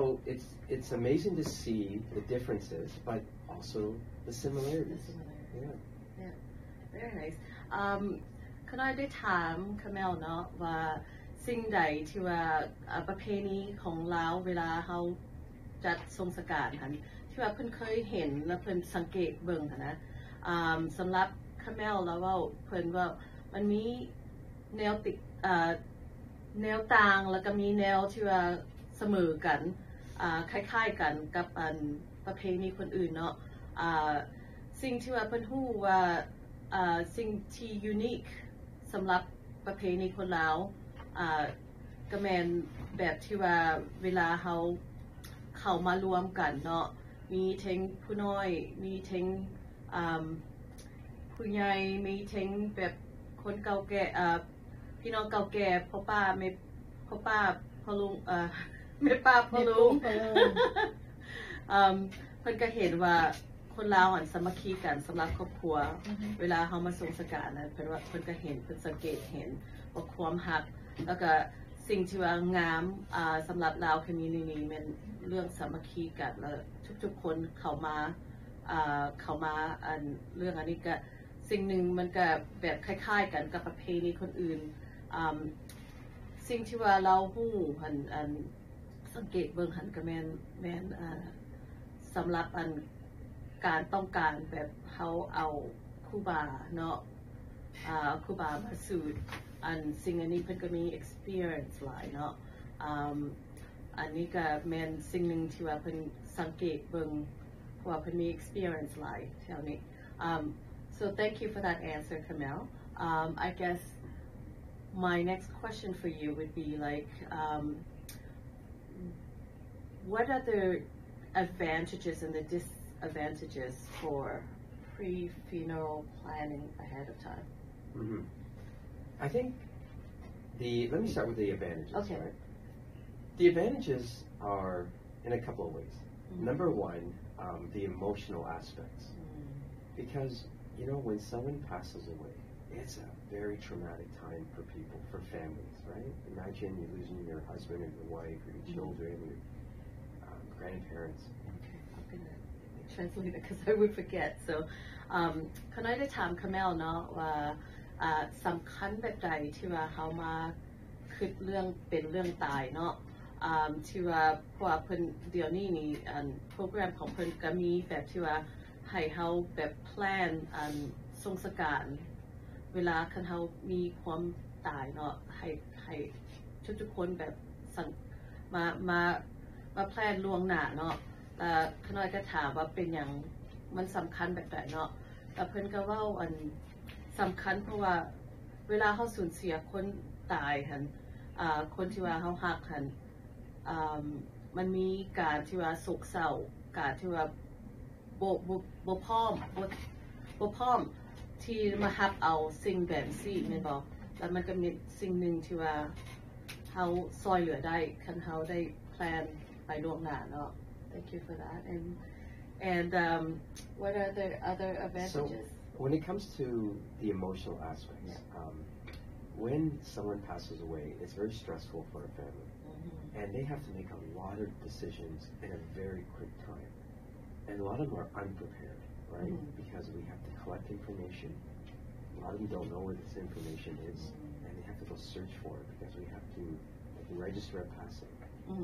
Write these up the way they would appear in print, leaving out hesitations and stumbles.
it's amazing to see the differences, but also the similarities. Yeah. Yeah. Very nice. ขณะได้ถามคาเมลเนาะว่าสิ่งใดที่ว่าประเพณีของเราเวลาเขาจัดทรงสการที่ว่าเพิ่นเคยเห็นและเพิ่นสังเกตเบิ่งนะสำหรับคาเมลแล้วว่าเพิ่นว่ามันมีแนวติดแนวต่างแล้วก็มีแนวที่ว่าเสมอกันคล้ายๆกันกับประเพณีคนอื่นเนาะสิ่งที่ว่าเพิ่นฮู้ว่าสิ่งที่ยูนิคสำหรับประเพณีคนลาวก็แม่นแบบที่ว่าเวลาเขามารวมกันเนาะมีทั้งผู้น้อยมีทั้งผู้ใหญ่มีทั้งแบบคนเก่าแก่พี่น้องเก่าแก่พ่อป้าแม่พ่อลุงแม่ป้าพ่อลุงเพิ่นก็เห็นว่าคนลาวสามัคคีกันสำหรับครอบครัวเวลาเขามาทรงสการนะเพิ่นก็เห็นเพิ่นสังเกตเห็นว่าความหักแล้วก็สิ่งที่ว่างามสำหรับลาวคอมมูนิตี้มันเรื่องสามัคคีกันแล้วทุกๆคนเข้ามาเรื่องอันนี้ก็สิ่งหนึ่งมันก็แบบคล้ายๆกันกับประเพณีคนอื่นสิ่งที่ว่าเราฮู้สังเกตเบิ่งก็แม่นสำหรับการต้องการแบบเขาเอาครูบาเนาะครูบามาสูตรสิ่งอันนี้เพิ่นก็มี experience หลายเนาะอันนี้ก็แม่นสิ่งหนึ่งที่ว่าเพิ่นสังเกตเบิ่งเพราะว่าเพิ่นมี experience หลายแถวนี้ so thank you for that answer Kamel I guess my next question for you would be like what are the advantages and the disadvantages for pre-funeral planning ahead of time? I think let me start with the advantages. Okay. Right? The advantages are in a couple of ways. Number one, the emotional aspects. Because, when someone passes away, it's a very traumatic time for people, for families, right? Imagine you're losing your husband or your wife or your children, your grandparents. Translate it because I would forget. So คณะได้ถามคาเมลเนาะว่าสำคัญแบบใดที่ว่าเขามาคิดเรื่องเป็นเรื่องตายเนาะที่ว่าเพราะว่าเพิ่นเดี๋ยวนี้นี่โปรแกรมของเพิ่นก็มีแบบที่ว่าให้เขาแบบแพลนทรงสการเวลาคันเขามีความตายเนาะให้ทุกคนแบบมาแพลนล่วงหน้าเนาะขน้อยก็ถามว่าเป็นอย่างมันสำคัญแบบไหนเนาะแต่เพิ่นก็ว่าสำคัญเพราะว่าเวลาเขาสูญเสียคนตายคนที่ว่าเขาหักมันมีการที่ว่าโศกเศร้าการที่ว่าบ่พร้อมที่มาฮับเอาสิ่งแบบนี้แม่นบ่แล้วมันก็มีสิ่งหนึ่งที่ว่าเขาซอยเหลือได้คันเขาได้แพลนไปล่วงหน้าเนาะThank you for that. And what are the other advantages? So when it comes to the emotional aspects, when someone passes away, it's very stressful for a family. And they have to make a lot of decisions in a very quick time. And a lot of them are unprepared, right? Because we have to collect information. A lot of them don't know where this information is. And they have to go search for it because we have to register a passing.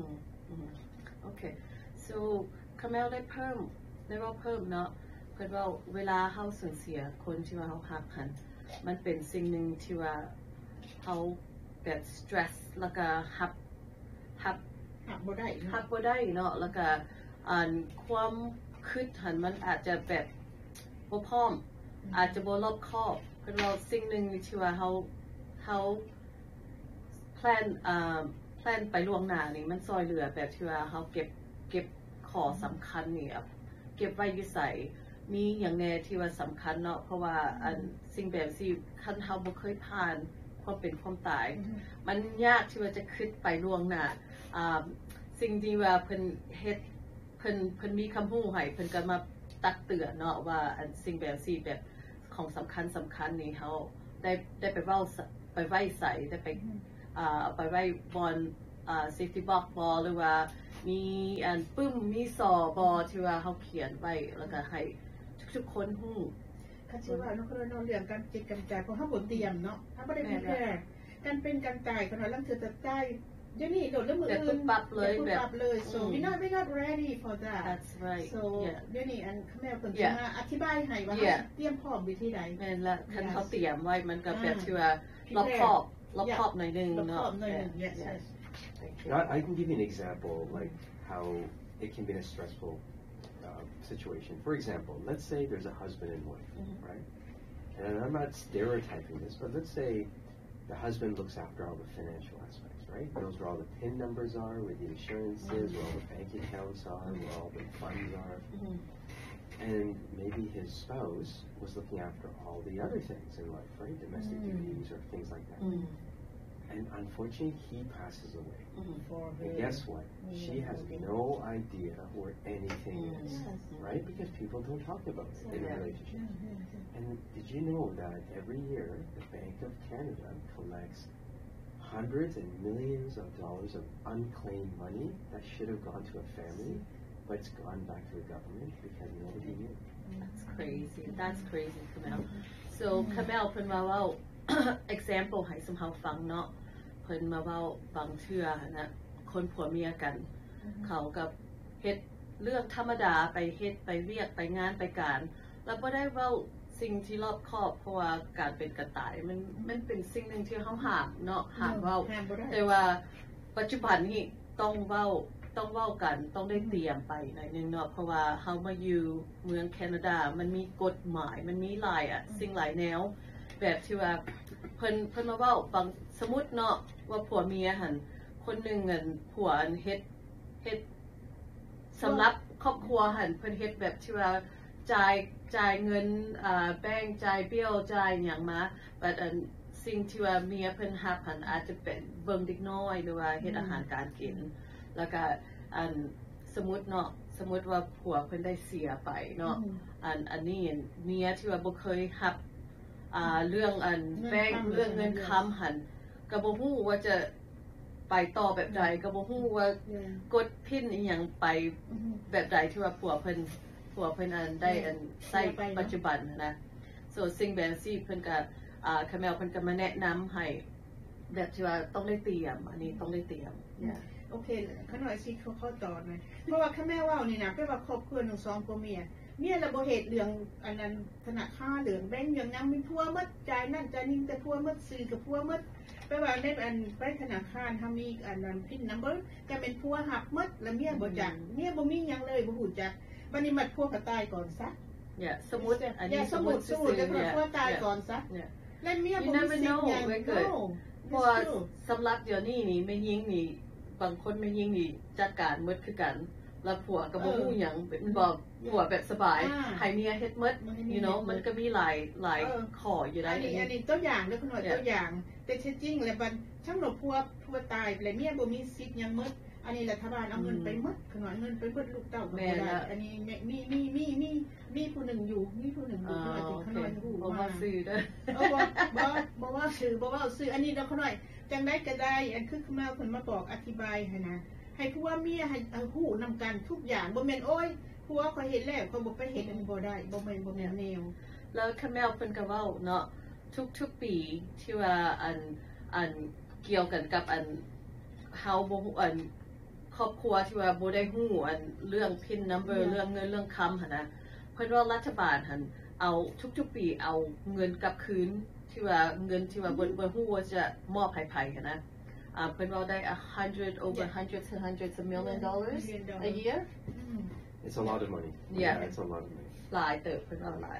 Okay. So คาเมลได้เพิ่มเนาะเพื่อว่าเวลาเขาสูญเสียคนที่ว่าเขาหักมันเป็นสิ่งหนึ่งที่ว่าเขาแบบสตรสแล้วก็หักบ่ได้เนาะแล้วก็ความคิดมันอาจจะแบบบ่พร้อมอาจจะบ่รอบคอบเพื่อว่าสิ่งหนึ่งที่ว่าเขาแพลนไปล่วงหน้านี่มันซอยเหลือแบบที่ว่าเขาเก็บข้อสำคัญนี่เก็บไว้อยู่ใส่มีอย่างแน่ที่ว่าสำคัญเนาะเพราะว่าสิ่งแบบที่คันเฮาบ่เคยผ่านความเป็นความตายมันยากที่ว่าจะคิดไปล่วงหน้าสิ่งที่ว่าเพิ่นเฮ็ดเพิ่นมีคำฮู้ให้เพิ่นก็มาตักเตือนเนาะว่าสิ่งแบบที่แบบของสำคัญนี่เฮาได้ไปเว้าไปไว้ใส่ได้ไปไว้บอน safety box บอหรือว่ามีอันปึ้มมีสอบอที่ว่าเขาเขียนไว้แล้วก็ให้ทุกๆคนฮู้ข้าชื่อว่าน้องคนเราเรื่องการจิตกำจัดเพราะเขาบนเตรียมเนาะถ้าไม่ได้พิจารณาการเป็นการจ่ายขนาดลังเธอจะจ่ายเดี๋ยวนี้โดดเรื่องมืออื่นปรับเลย so we not ready for that that's right so เดี๋ยวนี้อันแม่คนจะมาอธิบายให้ว่าเตรียมพร้อมวิธีใดแม่นละคันเขาเตรียมไว้มันก็แบบที่ว่ารอบคอบหน่อยนึงเนาะ I can give you an example like how it can be a stressful situation. For example, let's say there's a husband and wife, right? And I'm not stereotyping this, but let's say the husband looks after all the financial aspects, right? Knows where all the PIN numbers are, where the insurances, where all the bank accounts are, where all the funds are. And maybe his spouse was looking after all the other things in life, right? Domestic duties or things like that. And unfortunately, he passes away. And guess what? She has no idea where anything is, right? Because people don't talk about it in a relationship. And did you know that every year the Bank of Canada collects hundreds and millions of dollars of unclaimed money that should have gone to a family, but it's gone back to the government because nobody knew. That's crazy. That's crazy, Kamel. So Kamel เพิ่นว่าเว้า example ให้ซุมเฮาฟังเนาะเพิ่นมาเว้าบางเทื่อนะคนผัวเมียกันเขากับเฮ็ดเรื่องธรรมดาไปเฮ็ดไปเวียกไปงานไปการแล้วบ่ได้เว้าสิ่งที่รอบคอบเพราะว่าการเป็นกระต่ายมันเป็นสิ่งนึงที่เฮาห้ามเนาะห้ามเว้าแต่ว่าปัจจุบันนี้ต้องเว้ากันต้องได้เตรียมไปหน่อยนึงเนาะเพราะว่าเฮามาอยู่เมืองแคนาดามันมีกฎหมายมันมีหลายสิ่งหลายแนวแบบที่ว่าเพิ่นมาเว้าบางสมมุติเนาะว่าผัวเมียหั่นคนนึงผัวเฮ็ดสำหรับครอบครัวหั่นเพิ่นเฮ็ดแบบที่ว่าจ่ายเงินแบงค์จ่ายเบี้ยจ่ายหยังมาบัดสิ่งที่ว่าเมียเพิ่นรับหั่นอาจจะเป็นเบิ่งเด็กน้อยหรือว่าเฮ็ดอาหารการกินแล้วก็สมมุติเนาะสมมุติว่าผัวเพิ่นได้เสียไปเนาะอันนี้เมียที่ว่าบ่เคยรับเรื่องแบงค์เรื่องเงินค้ำหั่นก็บ่ฮู้ว่าจะไปต่อแบบใดก็บ่ฮู้ว่ากดพินอีหยังไปแบบใดที่ว่าผัวเพิ่นได้ใช้ปัจจุบันนะส่วนสิ่งแบบนี้เพิ่นก็คาเมลเพิ่นก็มาแนะนำให้แบบที่ว่าต้องได้เตรียมอันนี้ต้องได้เตรียมโอเคขน่อยสิเขาต่อหน่อยเพราะว่าคาเมลว่านี่นะเป็นว่าครอบครัว1 2ผัวเมียระบบเหตุเรื่องอันนั้นธนาคารเรื่องแบงค์อย่างนั้นมีพัวหมดจ่ายนั่นจ่ายนี่แต่พัวหมดซื้อกับพัวหมดไปว่าในไปธนาคารทำมีอันนั้นพินนัมเบอร์จะเป็นพัวหักหมดแล้วเมียบ่จักเมียบ่มีหยังเลยบ่ฮู้จักบัดนี้มัดพัวก็ตายก่อนซะสมมุติอันนี้สมมุติจะพัวตายก่อนซะแล้วเมียบ่มีสิ่งหยังเพราะสำหรับเดี๋ยวนี้นี่แม่ยิงนี่บางคนแม่ยิงนี่จัดการหมดคือกันแล้วผัวก็บ่ฮู้หยังเป็นบอกผัวแบบสบายให้เมียเฮ็ดหมดมันก็มีหลายข้ออยู่ได้อันนี้ตัวอย่างเด้อคุณหน่อยตัวอย่างแต่จริงๆแล้วบัดช่างหนพัวตายแล้วเมียบ่มีสิทธิ์หยังหมดอันนี้รัฐบาลเอาเงินไปหมดคุณหน่อยเงินไปเบิดลูกเต้าก็บ่ได้อันนี้มีผู้หนึ่งอยู่คุณหน่อยคุณหน่อยฮู้ว่าซื้อเด้อบ่ว่าซื้ออันนี้เด้อคุณหน่อยจังได๋ก็ได้อันคือคุณแม่เพิ่นมาบอกอธิบายให้นะให้ผัวเมียให้ฮู้นำกันทุกอย่างบ่แม่นโอ้ยผัวเขาเฮ็ดแล้วเขาบ่ไปเฮ็ดอันบ่ได้บ่แม่นแนวแล้วคาเมลเพิ่นก็เว้าเนาะทุกปีที่ว่าอันเกี่ยวกันกับเฮาบ่ฮู้ครอบครัวที่ว่าบ่ได้ฮู้เรื่อง PIN number เรื่องเงินเรื่องคำหั่นนะเพิ่นว่ารัฐบาลหั่นเอาทุกปีเอาเงินกลับคืนที่ว่าเงินที่ว่าบ่ฮู้ว่าจะมอบให้ไผหั่นนะเพิ่นว่าได้over hundreds of million dollars a year It's a lot of money. It's a lot of money. หลายเติบเพิ่นว่าหลาย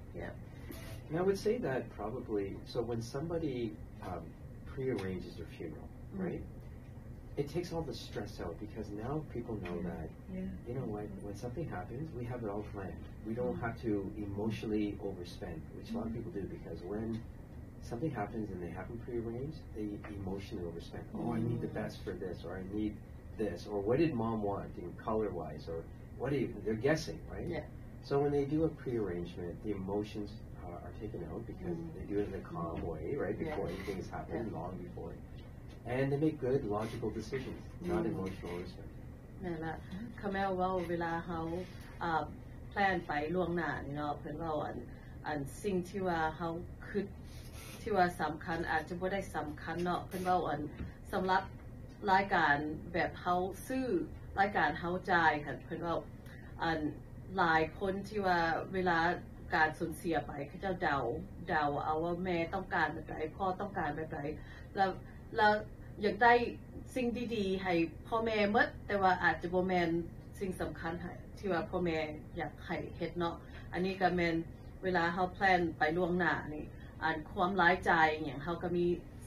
And I would say that probably so when somebody prearranges their funeral, right? It takes all the stress out because now people know that you know what, when something happens, we have it all planned. We don't have to emotionally overspend, which a lot of people do because when something happens and they haven't prearranged, they emotionally overspend. Oh, I need the best for this, or I need this, or what did mom want in color-wise, or they're guessing, right? So when they do a prearrangement, the emotions are taken out because they do it in a calm way, right? Before anything has happened, long before. and they make good, logical decisions, not emotional respect. นั่นแหละคาแมลว่าเวลาเขาแพลนไปล่วงหน้านี่เนาะเพิ่นว่าอันสิ่งที่ว่าเขาคิดที่ว่าสำคัญอาจจะบ่ได้สำคัญเนาะเพิ่นว่าอันสำหรับรายการแบบเขาซื้อรายการเขาจ่ายค่ะเพิ่นว่าอันหลายคนที่ว่าเวลาการสูญเสียไปเขาเจ้าเดาเอาว่าแม่ต้องการแบบไหนพ่อต้องการแบบไหนแล้วอยากได้สิ่งดีๆให้พ่อแม่หมดแต่ว่าอาจจะบ่แม่นสิ่งสำคัญให้ที่ว่าพ่อแม่อยากให้เฮ็ดเนาะอันนี้ก็แม่นเวลาเฮาแพลนไปล่วงหน้านี่อันความหลายใจอย่างเฮาก็มี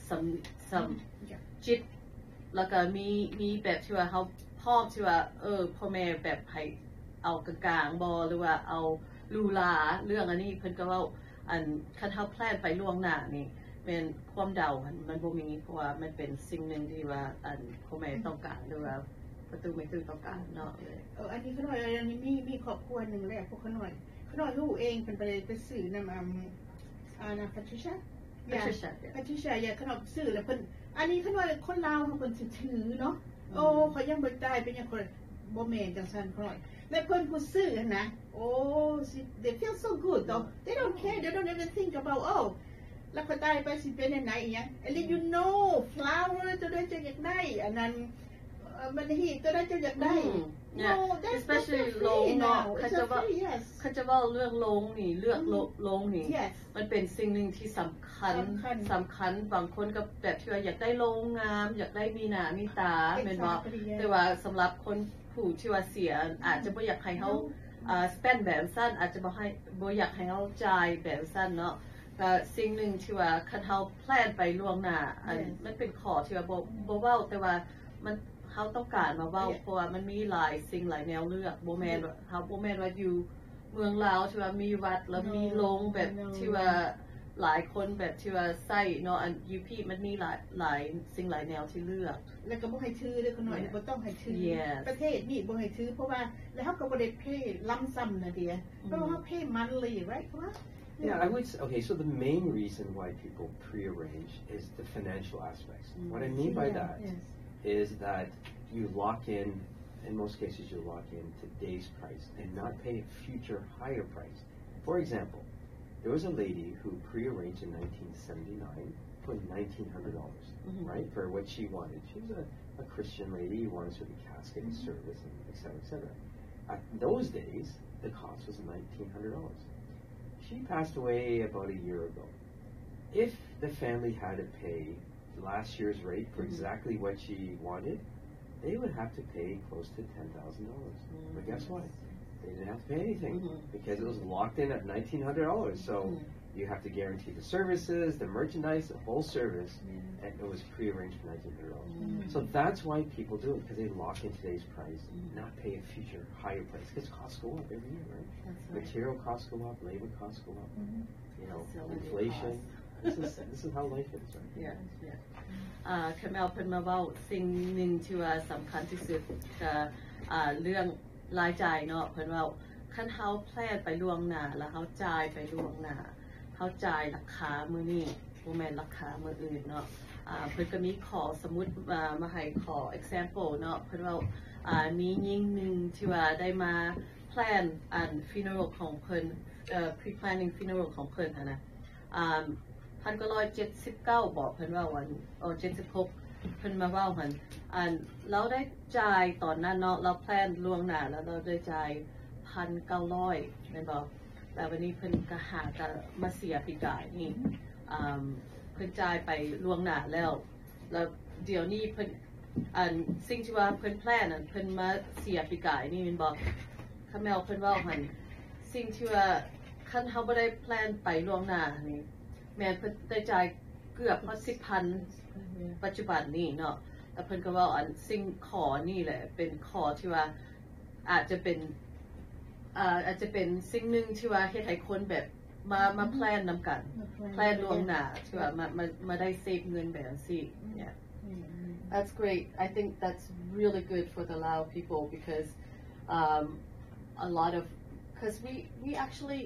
จิตแล้วก็มีแบบที่ว่าเฮาพร้อมที่ว่าพ่อแม่แบบให้เอากลางๆบ่หรือว่าเอาลูลาเรื่องอันนี้เพิ่นก็เว้าอันคันเฮาแพลนไปล่วงหน้านี่เป็นความเดามันบ่มีเพราะว่ามันเป็นสิ่งหนึ่งที่ว่าอันพ่อแม่ต้องการหรือว่าประตูไม่ตื่นต้องการเนาะอันนี้เขาหน่อยอันนี้มีครอบครัวหนึ่งแหละพวกเขาหน่อยลูกเองเป็นไปสื่อนำนะพัทิชาอย่าขนมสื่อแล้วเพิ่นอันนี้เขาหน่อยคนลาวเขาเพิ่นถือเนาะโอ้เขายังบ่ตายเป็นอย่างคนบ่แม่นจังซั่นเขาหน่อยแม่เพิ่นผู้ซื้อนะโอ้ they feel so good though they don't care they don't even think aboutแล้วก็ได้ไปสิเป็นยังไงอย่างand then you know flower จะได้จะอยากได้อันนั้นมันฮีจะได้จะอยากได้ especially โลงเนาะเขาจะว่าเรื่องโลงนี่เลือกโลงนี่มันเป็นสิ่งหนึ่งที่สำคัญบางคนก็แบบที่ว่าอยากได้โลงงามอยากได้มีหน้ามีตาเป็นบ่แต่ว่าสำหรับคนผู้ที่ว่าเสียอาจจะบ่อยากให้เขาspend แบบสั้นอาจจะบ่อยากให้เขาจ่ายแบบสั้นเนาะก็สิ่งหนึ่งที่ว่าคันเฮาแพลนไปล่วงหน้ามันเป็นข้อที่ว่าบ่เว้าแต่ว่ามันเฮาต้องการมาเว้าเพราะว่ามันมีหลายสิ่งหลายแนวเลือกบ่แม่นว่าอยู่เมืองลาวที่ว่ามีวัดแล้วมีโรงแบบที่ว่าหลายคนแบบที่ว่าใส่เนาะอัน UP มันมีหลายสิ่งหลายแนวที่เลือกแล้วก็บ่ให้ถือเด้อเขาหน่อยบ่ต้องให้ถือประเทศนี้บ่ให้ถือเพราะว่าแล้วเฮาก็บ่ได้เพย์ล้ำซ้ำนะเดียเพราะว่าเฮาเพย์monthly right Yeah, I would say, okay, so the main reason why people prearrange is the financial aspects. What I mean by that is that you lock in most cases you lock in today's price and not pay a future higher price. For example, there was a lady who prearranged in 1979 for $1,900, right, for what she wanted. She was a Christian lady, wanted to be casket and service, and et cetera, et cetera. At those days, the cost was $1,900. She passed away about a year ago. If the family had to pay last year's rate for exactly what she wanted, they would have to pay close to $10,000. But guess what? They didn't have to pay anything because it was locked in at $1,900. So you have to guarantee the services, the merchandise, the whole service, and it was prearranged for $1,900. So that's why people do it, because they lock in today's price, not pay a future higher price, because costs go up every year, right? Material costs go up, labor costs go up, you know, inflation. This is how life is, right? Yeah. คาเมลเพิ่นมาเว้าสิ่งหนึ่งที่ว่าสำคัญที่สุดก็เรื่องรายจ่ายเนาะเพิ่นว่าคันเฮาแพลนไปล่วงหน้าแล้วเฮาจ่ายไปล่วงหน้าเฮาจ่ายราคามื้อนี้บ่แม่นราคามื้ออื่นเนาะเพิ่นก็มีขอสมมุติมาให้ขอ example เนาะเพิ่นว่ามีหญิงนึงที่ว่าได้มาแพลนfuneral ของเพิ่นpre-planning funeral ของเพิ่นนะ1979บอกเพิ่นว่าวัน76เพิ่นมาเว้าหั่นเราได้จ่ายตอนนั้นเนาะเราแพลนล่วงหน้าแล้วเราได้จ่าย 1,900 แม่นบ่แต่วันนี้เพิ่นก็หาก็มาเสียปีกายนี่เพิ่นจ่ายไปล่วงหน้าแล้วเดี๋ยวนี้เพิ่นสิ่งที่ว่าเพิ่นแพลนเพิ่นมาเสียปีกายนี่แม่นบ่คาแมลเพิ่นเว้าหั่นสิ่งที่ว่าคันเฮาบ่ได้แพลนไปล่วงหน้านี่แม่นเพิ่นได้จ่ายเกือบพอ 10,000 ปัจจุบันนี้เนาะแต่เพิ่นก็เว้าสิ่งขอนี่แหละเป็นขอที่ว่าอาจจะเป็นสิ่งหนึ่งที่ว่าเฮ็ดให้คนแบบมาแพลนนำกันแพลนล่วงหน้าที่ว่ามาได้เซฟเงินแบบนี้ yeah that's great I think that's really good for the Lao people because a lot of because we actually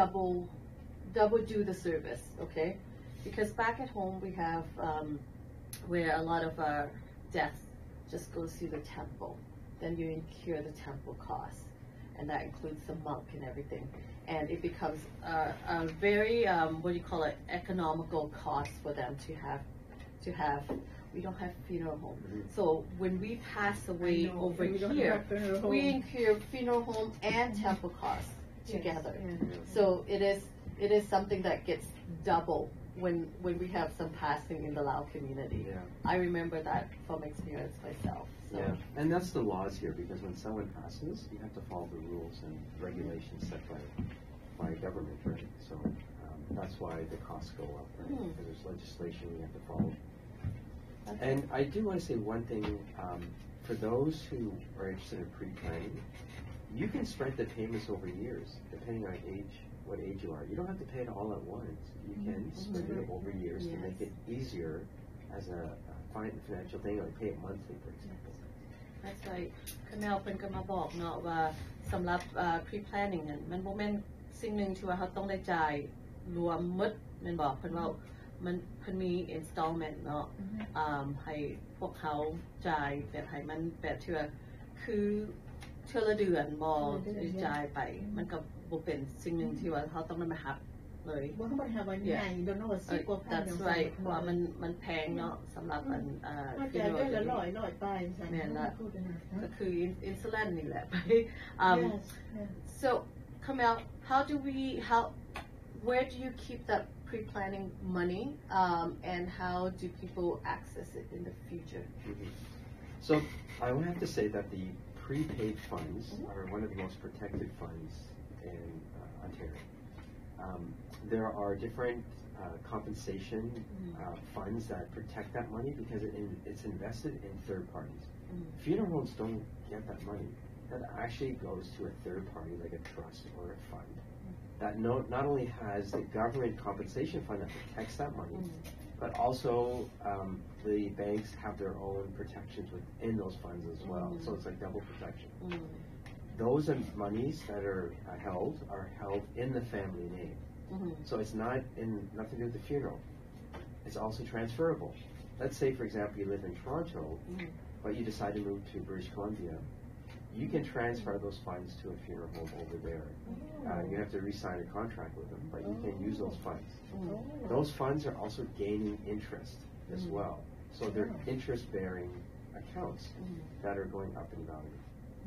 double do the service okay because back at home we have where a lot of our death just goes through the temple. Then you incur the temple costs, and that includes the monk and everything. And it becomes a very, what do you call it, economical cost for them to have. We don't have funeral home. So when we pass away over here, we incur funeral home and temple costs together. So it is something that gets double when we have some passing in the Lao community. Yeah. I remember that from experience myself. So. Yeah, and that's the laws here, because when someone passes, you have to follow the rules and regulations set by government, right? So that's why the costs go up, right? Because there's legislation we have to follow. Okay. And I do want to say one thing, for those who are interested in pre-planning, you can spread the payments over years, depending on what age you are. You don't have to pay it all at once. You can spread it over years to make it easier as a financial thing, or pay it monthly, for example. That's right. คุณแมวเป็นก็มาบอกเนาะว่าสำหรับ pre-planning นั้นมันบ่แม่นสิ่งหนึ่งที่ว่าเขาต้องได้จ่ายรวมหมดแม่นบอกเพิ่นว่ามันเพิ่นมี installment เนาะให้พวกเขาจ่ายแบบให้มันแบบที่ว่าคือเทื่อละเดือนบ่จ่ายไปมันก็บ่เป็นสิ่งหนึ่งที่ว่าเขาต้องมาหักเลยบ่ต้องมาหักวันใหญ่โดนว่า10กว่าพัน That's right ว่ามันแพงเนาะสำหรับอันจ่ายได้ละ100ไปแม่นละก็คือ insulin นี่แหละ So Kamel, where do you keep that pre-planning money, and how do people access it in the future? So I would have to say that the prepaid funds are one of the most protected funds in Ontario. There are different compensation funds that protect that money because it's invested in third parties. Funeral homes don't get that money. That actually goes to a third party, like a trust or a fund, that not only has the government compensation fund that protects that money, but also the banks have their own protections within those funds as well. So it's like double protection. Those monies that are held in the family name. So it's nothing to do with the funeral. It's also transferable. Let's say, for example, you live in Toronto, but you decide to move to British Columbia. You can transfer those funds to a funeral home over there. You have to re-sign a contract with them, but you can use those funds. Those funds are also gaining interest as well. So they're interest-bearing accounts that are going up in value.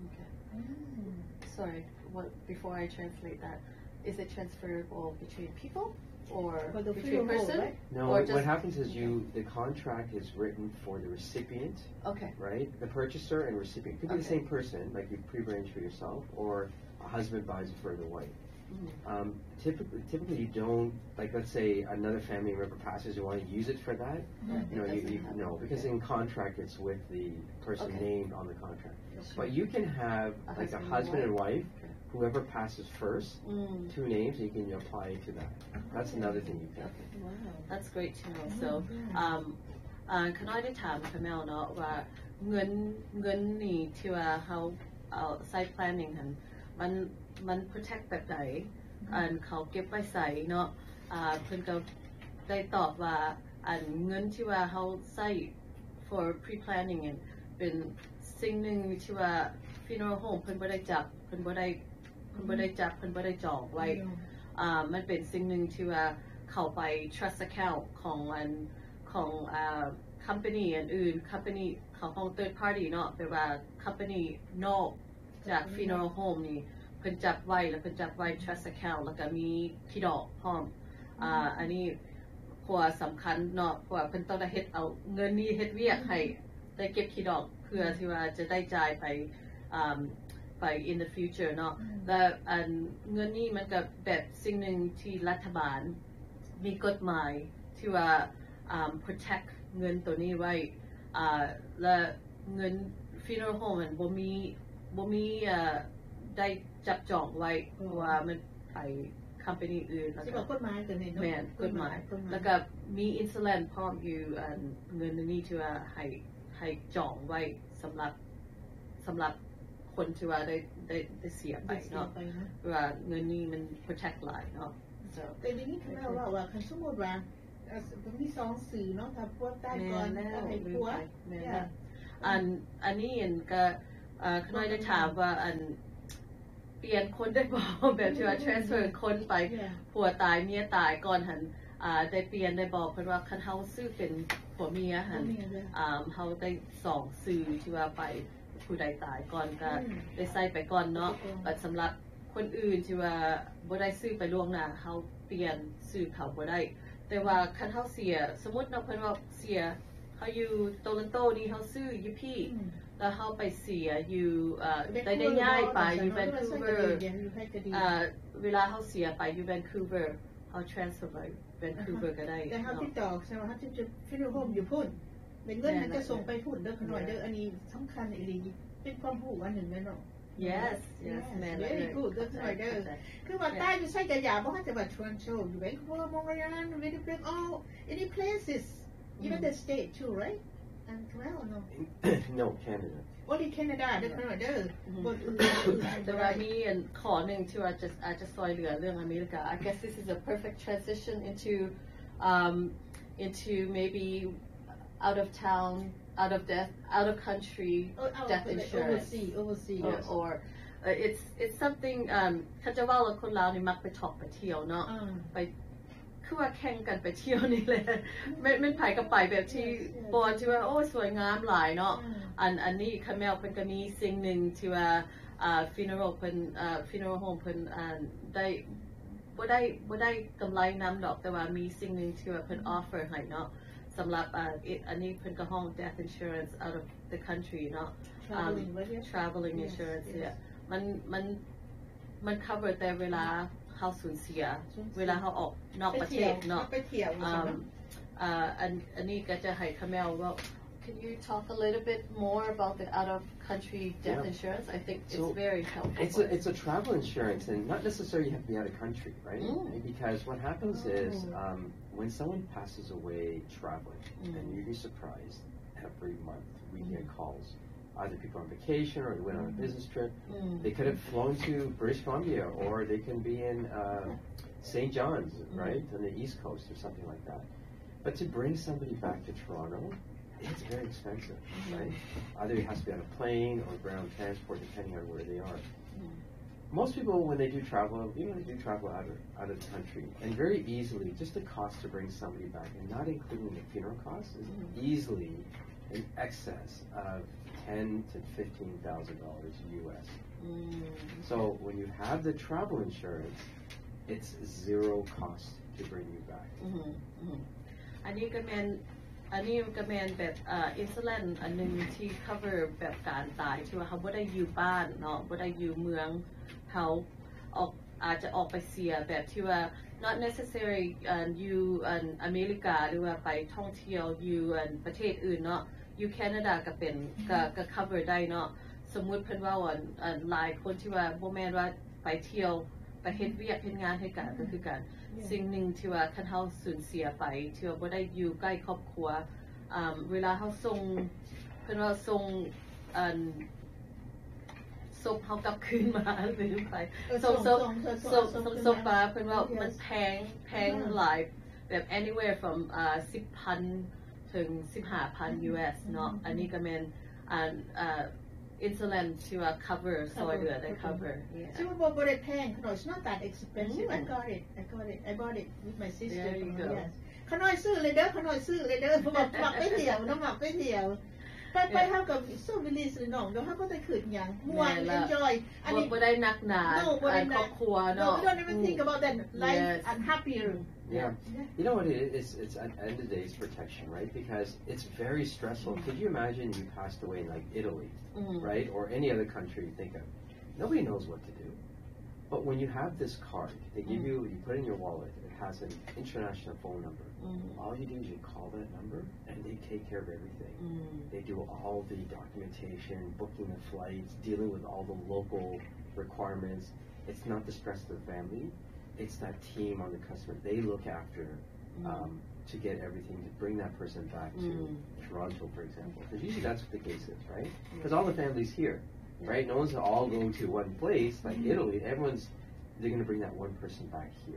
Okay. Sorry, before I translate that, is it transferable between people or between person? Right? No, what happens is the contract is written for the recipient, right? The purchaser and recipient. Could be the same person, like you pre-arrange for yourself, or a husband buys it for the wife. Typically you don't, like let's say another family member passes, you want to use it for that? No, because in contract it's with the person named on the contract. But you can have like a husband and wife, whoever passes first, two names, you can apply to that. That's another thing you can. Wow, that's great to know. So, ขน้อยได้ถามคุณแมวเนาะว่าเงินนี่ที่ว่าเขาsite planning มัน protect แบบไหนเขาเก็บไว้ใส่เนาะเพิ่นก็ได้ตอบว่าเงินที่ว่าเขาใส่ for pre-planning เป็นสิ่งหนึ่งที่ว่า funeral home เพิ่นบ่ได้จับเพิ่นบ่ได้จองไว้มันเป็นสิ่งหนึ่งที่ว่าเข้าไป trust account ของcompany อื่น company ของ third party เนาะแปลว่า company นอกจาก funeral home นี่เพิ่นจับไว้แล้วเพิ่นจับไว้ trust account แล้วก็มีที่ดอกพร้อมอันนี้เพราะว่าสำคัญเนาะเพราะว่าเพิ่นต้องได้เฮ็ดเอาเงินนี้เฮ็ดเวียกให้ได้เก็บที่ดอกเพื่อที่ว่าจะได้จ่ายไปin the future เนาะและเงินนี้มันก็แบบสิ่งหนึ่งที่รัฐบาลมีกฎหมายที่ว่าprotect เงินตัวนี้ไว้และเงิน funeral home มันบ่มีได้จับจองไว้เพราะว่ามันไป company อื่นแล้วก็กฎหมายตัวนี้เนาะกฎหมายแล้วก็มี insulin พร้อมอยู่เงินนี้ที่ว่าให้จองไว้สำหรับคนที่ว่าได้เสียไปเนาะว่าเงินนี้มัน protect หลายเนาะแต่ทีนี้คือว่าคันสมมุติว่ามี2สื่อเนาะถ้าพวกใต้ก่อนแม่แล้วให้ผัวแม่แล้วอันนี้เห็นก็ขน้อยได้ถามว่าอันเปลี่ยนคนได้บ่แบบที่ว่า transfer คนไปผัวตายเมียตายก่อนหันได้เปลี่ยนได้บอกเพิ่นว่าคันเฮาซื้อเป็นผัวเมียหันเฮาได้2ซื้อที่ว่าไปผู้ใดตายก่อนก็ได้ใส่ไปก่อนเนาะบัดสำหรับคนอื่นที่ว่าบ่ได้ซื้อไปล่วงหน้าเฮาเปลี่ยนซื้อเขาบ่ได้แต่ว่าคันเฮาเสียสมมุติเนาะเพิ่นว่าเสียเฮาอยู่โตลันโตนี่เฮาซื้ออยู่พี่แล้วเฮาไปเสียอยู่ได้ย้ายไปอยู่แวนคูเวอร์เวลาเฮาเสียไปอยู่แวนคูเวอร์เฮา transfer ไปแวนคูเวอร์ก็ได้แต่เฮาติดต่อใช่มั้ยเฮาจะฟิลโฮมอยู่พุ่นเป็นเงินมันจะส่งไปพุ่นเด้อขน่อยเด้ออันนี้สำคัญอีหลีเป็นความรู้อันหนึ่งแน่เนาะ Yes, man. Very good. That's right there. คือว่าใต้ไม่ใช่กะยาบ่ฮั่นจะว่า Toronto, Vancouver, Montreal, Winnipeg, all any places. Even the state too, right? And well, no. No, Canada. Only Canada เด้อเด้อบ่อื่นแต่ว่ามีอันขอหนึ่งที่ว่าจะซอยเหลือเรื่องอเมริกา I guess this is a perfect transition into maybe out of town, out of country death insurance overseas or it's something เขาจะว่าเราคนลาวนี่มักไปท่องไปเที่ยวเนาะไปคือว่าแข่งกันไปเที่ยวนี่แหละไม่ไผก็ไปแบบที่บอนที่ว่าโอ้สวยงามหลายเนาะอันนี้คาเมลเพิ่นก็มีสิ่งหนึ่งที่ว่าfuneral เพิ่นfuneral home เพิ่นได้บ่ได้กำไรนำดอกแต่ว่ามีสิ่งหนึ่งที่ว่าเพิ่น offer ให้นาะสำหรับอันนี้เพิ่นก็ห้อง death insurance out of the country เนาะ traveling insurance เนี่ยมัน cover แต่เวลาเฮาสูญเสียเวลาเฮาออกนอกประเทศเนาะไปเที่ยวอันนี้ก็จะให้คาเมลว่า Can you talk a little bit more about the out of country death insurance? I think it's very helpful. It's a travel insurance and not necessarily you have to be out of country, right? Because what happens is when someone passes away traveling, and you'd be surprised every month we get calls. Either people on vacation or they went on a business trip. They could have flown to British Columbia or they can be in St. John's, right, on the East Coast or something like that. But to bring somebody back to Toronto, it's very expensive, right? Either it has to be on a plane or ground transport, depending on where they are. Most people, when they do travel, they do travel out of the country, and very easily, just the cost to bring somebody back, and not including the funeral costs, is easily in excess of $10,000 to $15,000 US. So when you have the travel insurance, it's zero cost to bring you back. อันนี้ก็แมนแบบอินซูลินอันนึงที่ cover แบบการตายที่ว่าเขาบ่ได้อยู่บ้านเนาะบ่ได้อยู่เมืองเขาอาจจะออกไปเสียแบบที่ว่า not necessary อยู่อเมริกาหรือว่าไปท่องเที่ยวอยู่ประเทศอื่นเนาะอยู่แคนาดาก็เป็นก็ cover ได้เนาะสมมุติเพิ่นว่าหลายคนที่ว่าบ่แม่นว่าไปเที่ยวไปเฮ็ดเวียกเฮ็ดงานให้กันก็คือกันสิ่งหนึ่งที่ว่าคันเฮาสูญเสียไปที่ว่าบ่ได้อยู่ใกล้ครอบครัวเวลาเฮาส่งเพิ่นว่าส่งศพเฮากลับคืนมาหรือไปส่งมาเพิ่นว่ามันแพงหลายแบบ anywhere from 10,000 ถึง 15,000 US เนาะอันนี้ก็แม่นinsulin to cover soy they cover so what would it pay no it's not that expensive I bought it with my sister there you go yes ขน้อยซื้อเลยเด้อเพราะว่าหมักไปเที่ยวน้องหมักไปเที่ยวไปเฮากับโซวิลิสหรือน้องเดี๋ยวเฮาก็ได้ขึ้นหยังม่วน enjoy อันนี้บ่ได้นักหนาครอบครัวเนาะ we don't even think about that life and happier Yeah. You know what it is? It's at the end of the day, it's protection, right? Because it's very stressful. Could you imagine you passed away in like Italy, right? Or any other country you think of? Nobody knows what to do. But when you have this card, they give you put it in your wallet. It has an international phone number. All you do is you call that number, and they take care of everything. They do all the documentation, booking the flights, dealing with all the local requirements. It's not the stress of the family. It's that team on the customer. They look after to get everything to bring that person back to Toronto, for example. Because usually that's what the case is, right? Because all the families here, right? No one's all go to one place like Italy. They're going to bring that one person back here.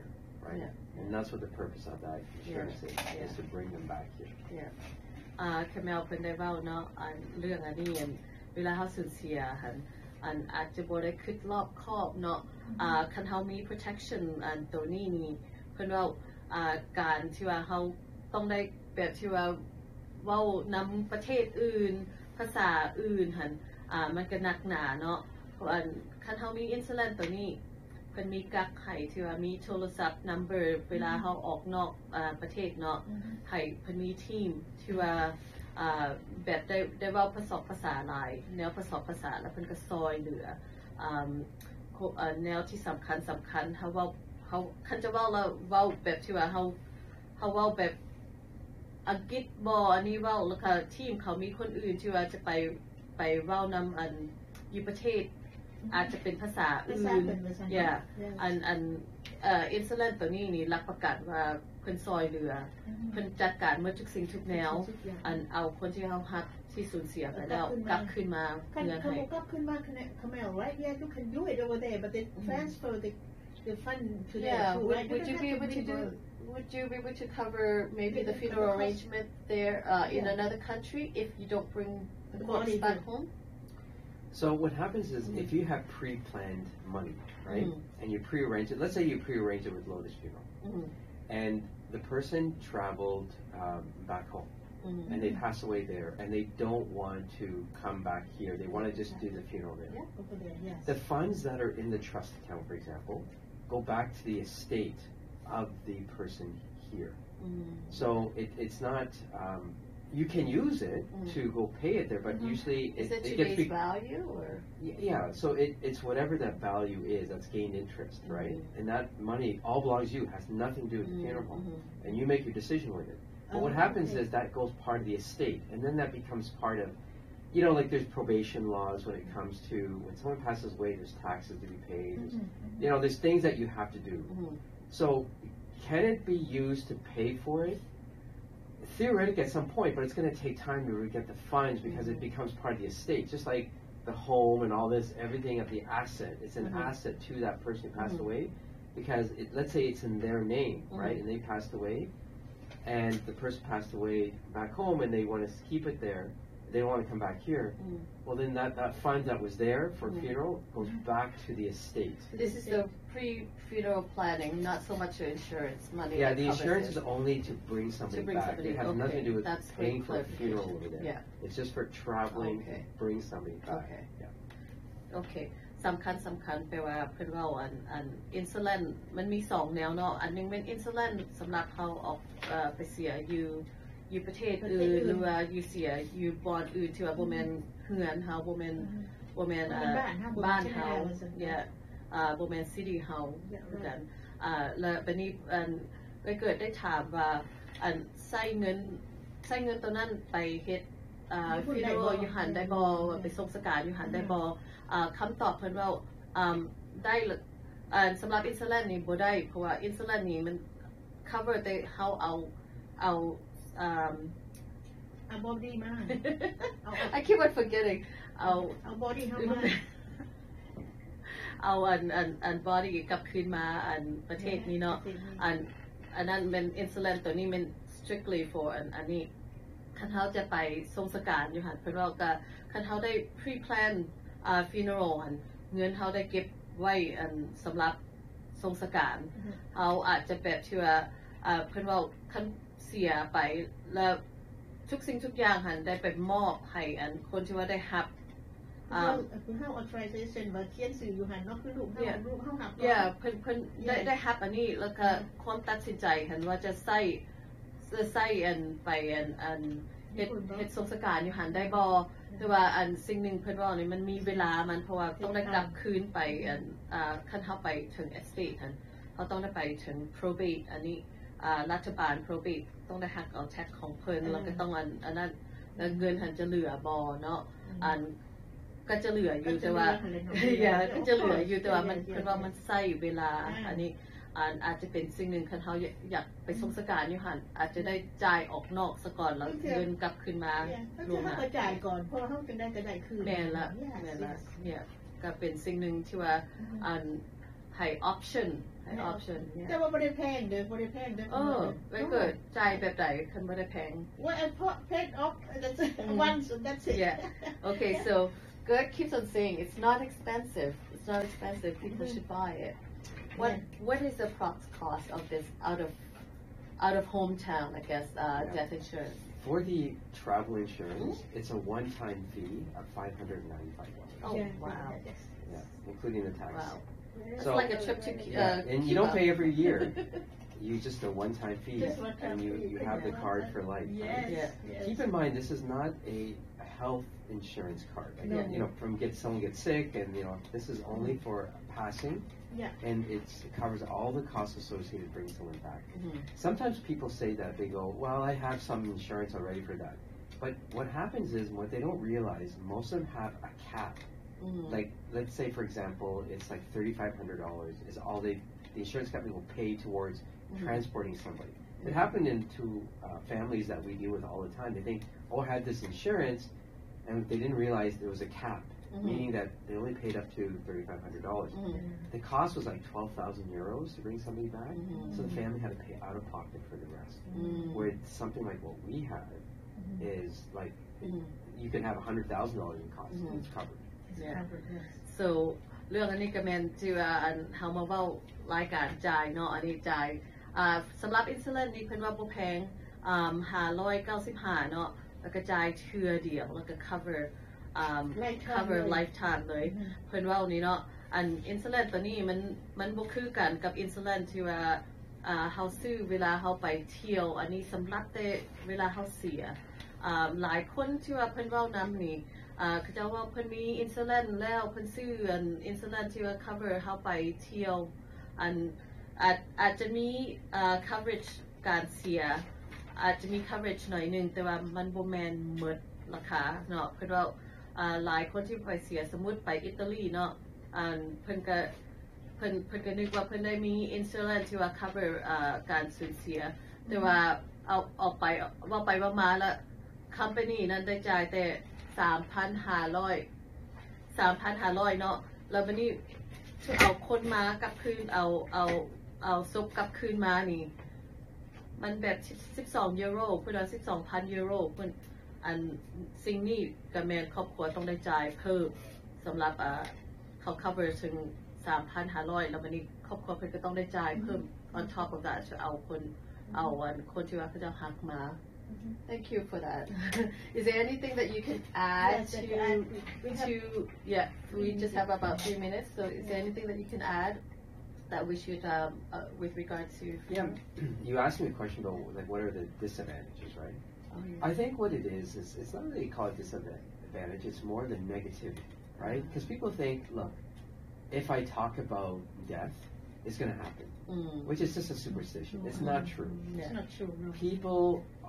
right? Yeah. And that's what the purpose of that insurance is to bring them back here. Yeah. คาเมลเพิ่นได้เว้าเนาะอันเรื่องอันนี้เวลาเฮาสูญเสียอันอาจจะบ่ได้คิดรอบคอบเนาะคันเฮามี protection อันตัวนี้นี่เพิ่นเว้าการที่ว่าเฮาต้องได้แบบที่ว่าเว้านำประเทศอื่นภาษาอื่นหั่นมันก็หนักหนาเนาะเพราะคันเฮามีอินซูลินตัวนี้เพิ่นมีกักให้ที่ว่ามีโทรศัพท์ number เวลาเฮาออกนอกประเทศเนาะให้เพิ่นมีทีมที่ว่าแบบได้เว้าภาษาหลายแนวภาษาแล้วเพิ่นก็ซอยเหลือแนวที่สำคัญเฮาเว้าคันจะเว้าแล้วเว้าแบบที่ว่าเฮาเว้าแบบอังกฤษบ่อันนี้เว้าแล้วก็ทีมเขามีคนอื่นที่ว่าจะไปเว้านำอยู่ประเทศอาจจะเป็นภาษาอื่นอันอินซูลินตัวนี้นี่รับประกันว่าเพิ่นซอยเหลือเพิ่นจัดการเมื่อทุกสิ่งทุกแนวเอาคนที่เฮาฮักที่สูญเสียไปแล้วกลับขึ้นมาเพื่อให้กลับขึ้นมาKamel right yeah you can do it over there but they transfer the fund to there too right would you be able to cover maybe the funeral arrangement there in another country if you don't bring the corpse back home? So what happens is if you have pre-planned money, right, and you pre-arrange it, let's say you pre-arrange it with Lotus Funeral, and the person traveled back home, and they pass away there, and they don't want to come back here. They want to just do the funeral there. Yeah, over there, yes. The funds that are in the trust account, for example, go back to the estate of the person here. So it's not... you can use it to go pay it there, but usually is it today's value or yeah. So it's whatever that value is that's gained interest, right? And that money all belongs to you, has nothing to do with the funeral home, and you make your decision with it. But what happens is that goes part of the estate, and then that becomes part of, like there's probation laws when it comes to when someone passes away, there's taxes to be paid. There's things that you have to do. So can it be used to pay for it? Theoretically, at some point, but it's going to take time to get the funds because it becomes part of the estate, just like the home and all this, everything of the asset. It's an asset to that person who passed away because let's say it's in their name, right, and they passed away, and the person passed away back home and they want to keep it there. They don't want to come back here. Well, then that fund that was there for funeral goes back to the estate. This is the pre-funeral planning, not so much the insurance money. Yeah, the insurance is only to bring somebody back. It has nothing to do with paying for a funeral over there. Yeah. It's just for traveling to bring somebody back. Okay. สำคัญแปลว่าเพิ่นเว้าอันอินซูลินมันมี2แนวเนาะอันนึงเป็นอินซูลินสำหรับเฮาออกไปเสียอยู่ประเทศอื่นหรือว่าอยู่เสียอยู่บ่อนอื่นที่ว่าบ่แม่นเฮือนเฮาบ่แม่นบ้านเฮาบ่แม่นซิตี้เฮาคือกันแล้วบัดนี้ได้เกิดได้ถามว่าใช้เงินตัวนั้นไปเฮ็ดฟิโรอยู่หันได้บ่ไปส่งสการอยู่หันได้บ่คำตอบเพิ่นว่าได้สำหรับอินซูลินนี่บ่ได้เพราะว่าอินซูลินนี่มัน cover แต่เฮาเอา body มา I keep on forgetting เอา body เข้ามาเอาอัน body กลับคืนมาประเทศนี้เนาะอันนั้นเป็นอินซูลินตัวนี้มัน strictly for อันนี้คันเฮาจะไปทรงสการอยู่หั่นเพิ่นว่าก็คันเฮาได้ pre-plan funeral เงินเฮาได้เก็บไว้สำหรับทรงสการเฮาอาจจะแบบที่ว่าเพิ่นว่าคันเสียไปแล้วทุกสิ่งทุกอย่างหันได้ไปมอบให้คนที่ว่าได้รับเฮา authorization ว่าเขียนสื่ออยู่หันเนาะคือลูกเฮารับเพิ่นได้รับอันนี้แล้วก็ความตัดสินใจหันว่าจะใส่ไปเฮ็ดทรงสการอยู่หันได้บ่แต่ว่าสิ่งนึงเพิ่นว่านี่มันมีเวลามันเพราะว่าต้องได้กลับคืนไปคันเฮาไปถึง estate หันเฮาต้องได้ไปถึง probate อันนี้รัฐบาล probate ต้องได้หักเอาแท็กของเพิ่นแล้วก็ต้องอันนั้นเงินหันจะเหลือบ่เนาะก็จะเหลืออยู่แต่ว่าก็จะเหลืออยู่แต่ว่ามันเพิ่นว่ามันใช้เวลาอันนี้อาจจะเป็นสิ่งหนึ่งคันเฮาอยากไปทรงสการอยู่หั่นอาจจะได้จ่ายออกนอกซะก่อนแล้วเงินกลับคืนมาลงมาจ่ายก่อนเพราะเฮาจะได้คืนแม่นละเนี่ยก็เป็นสิ่งนึงที่ว่าให้ option แต่ว่าบ่ได้แพงเด้อบ่ได้แพงเด้อ very good จ่ายแบบไหนคันบ่ได้แพง What I paid off that's once that's it yeah okay so Gert keeps on saying it's not expensive people should buy it what is the approx cost of this out of hometown I guess death insurance for the travel insurance it's a one-time fee of $595 oh wow yeah including the tax wow it's so like a trip to and you don't pay every year you just a one-time fee and you have the card for life keep in mind this is not a health insurance card you know someone gets sick and you know this is only for passing and it covers all the costs associated with bringing someone back sometimes people say that they go well I have some insurance already for that but what happens is what they don't realize most of them have a cap like let's say for example it's like $3,500 is all the insurance company will pay towards transporting somebody it happened to families that we deal with all the time they think oh I had this insurance and they didn't realize there was a cap meaning that they only paid up to $3,500 the cost was like 12,000 euros to bring somebody back so the family had to pay out of pocket for the rest where something like what we had is like you can have $100,000 in cost and it's covered so เรื่องอันนี้ก็แม่นที่ว่าอันเฮามาเว้ารายการจ่ายเนาะอันนี้จ่ายสำหรับอินซูลินนี่เพิ่นว่าบ่แพง595เนาะแล้วก็จ่ายเทื่อเดียวแล้วก็ cover lifetime เลยเพิ่นว่านี่เนาะอันอินซูลินตัวนี้มันบ่คือกันกับอินซูลินที่ว่าเฮาซื้อเวลาเฮาไปเที่ยวอันนี้สำหรับแต่เวลาเฮาเสียหลายคนที่ว่าเพิ่นเว้านำนี่เขาจะว่าเพิ่นมีอินซูลินแล้วเพิ่นซื้ออินซูลินที่ว่า cover เฮาไปเที่ยวอาจจะมีcoverage การเสียอาจจะมี coverage หน่อยนึงแต่ว่ามันบ่แม่นหมดราคาเนาะเพิ่นว่าหลายคนที่ไปเสียสมมุติไปอิตาลีเนาะเพิ่นก็นึกว่าเพิ่นได้มีอินซูลินที่ว่า cover การสูญเสียแต่ว่าเอาไปว่ามาแล้ว company นั้นได้จ่ายแต่3,500เนาะแล้ววันนี้เอาคนมากลับคืนเอาศพกลับคืนมานี่มันแบบ12ยูโรเพิ่นเอา 12,000 ยูโรเพิ่นอันสิ่งนี้ก็แม่นครอบครัวต้องได้จ่ายเพิ่มสำหรับเขา cover ถึง 3,500 แล้ววันนี้ครอบครัวเพิ่นก็ต้องได้จ่ายเพิ่ม on top of that จะเอาคนที่ว่าเขาจะหักมา Thank you for that. Is there anything that you can add we just have about 3 minutes so is there anything that you can add that we should with regard to you asked me a question about like what are the disadvantages right I think what it is it's not really called disadvantage it's more the negativity right because people think look if I talk about death it's going to happen which is just a superstition it's not true it's not true no. people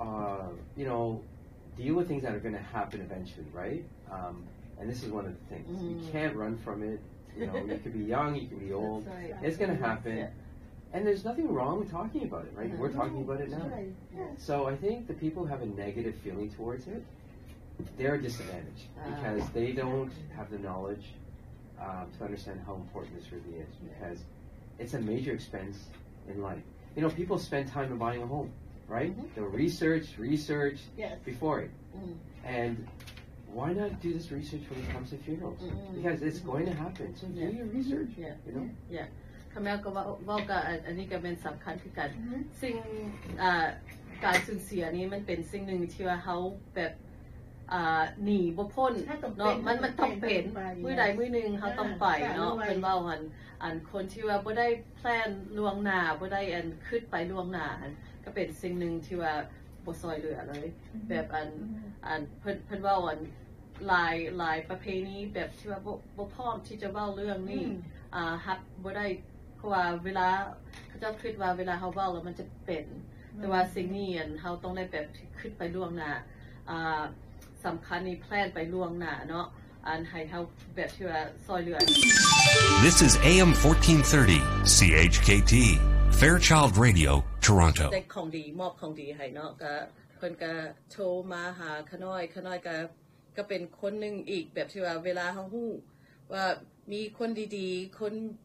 you know deal with things that are going to happen eventually right and this is one of the things you can't run from it you know you could be young you can be old it's going to happen and there's nothing wrong with talking about it right we're talking about it now so I think the people who have a negative feeling towards it they're disadvantaged because they don't have the knowledge to understand how important this really is because it's a major expense in life. You know, people spend time in buying a home, right? They'll research before it. And why not do this research when it comes to funerals? Because it's going to happen. So do your research, you know? Yeah. คำแม่ก็ว่าก็อันนี้ก็เป็นสำคัญคือกันสิ่งการสูญเสียนี้มันเป็นสิ่งหนึ่งที่ว่าเขาแบบหนีบ่พ้นเนาะมันต้องเป็นมื้อใดมื้อนึงเขาต้องไปเนาะเป็นว่าอันคนที่ว่าบ่ได้แพลนล่วงหน้าบ่ได้คิดไปล่วงหน้าก็เป็นสิ่งนึงที่ว่าบ่ซอยเหลือเลยแบบอันเพิ่นว่าหลายประเพณีแบบที่ว่าบ่พร้อมที่จะเว้าเรื่องนี้ฮับบ่ได้เพราะว่าเวลาเขาจะคิดว่าเวลาเฮาเว้าแล้วมันจะเป็นแต่ว่าสิ่งนี้เฮาต้องได้แบบคิดไปล่วงหน้าสำคัญนี่แพลนไปล่วงหน้าเนาะอันให้เฮาแบบที่ว่าซอยเหลือ This is AM 1430 CHKT Fairchild Radio Toronto ได้ของดีมอบของดีให้เนาะก็เพิ่นก็โทรมาหาขน้อยก็เป็นคนนึงอีกแบบที่ว่าเวลาเฮาฮู้ว่ามีคนดีๆคน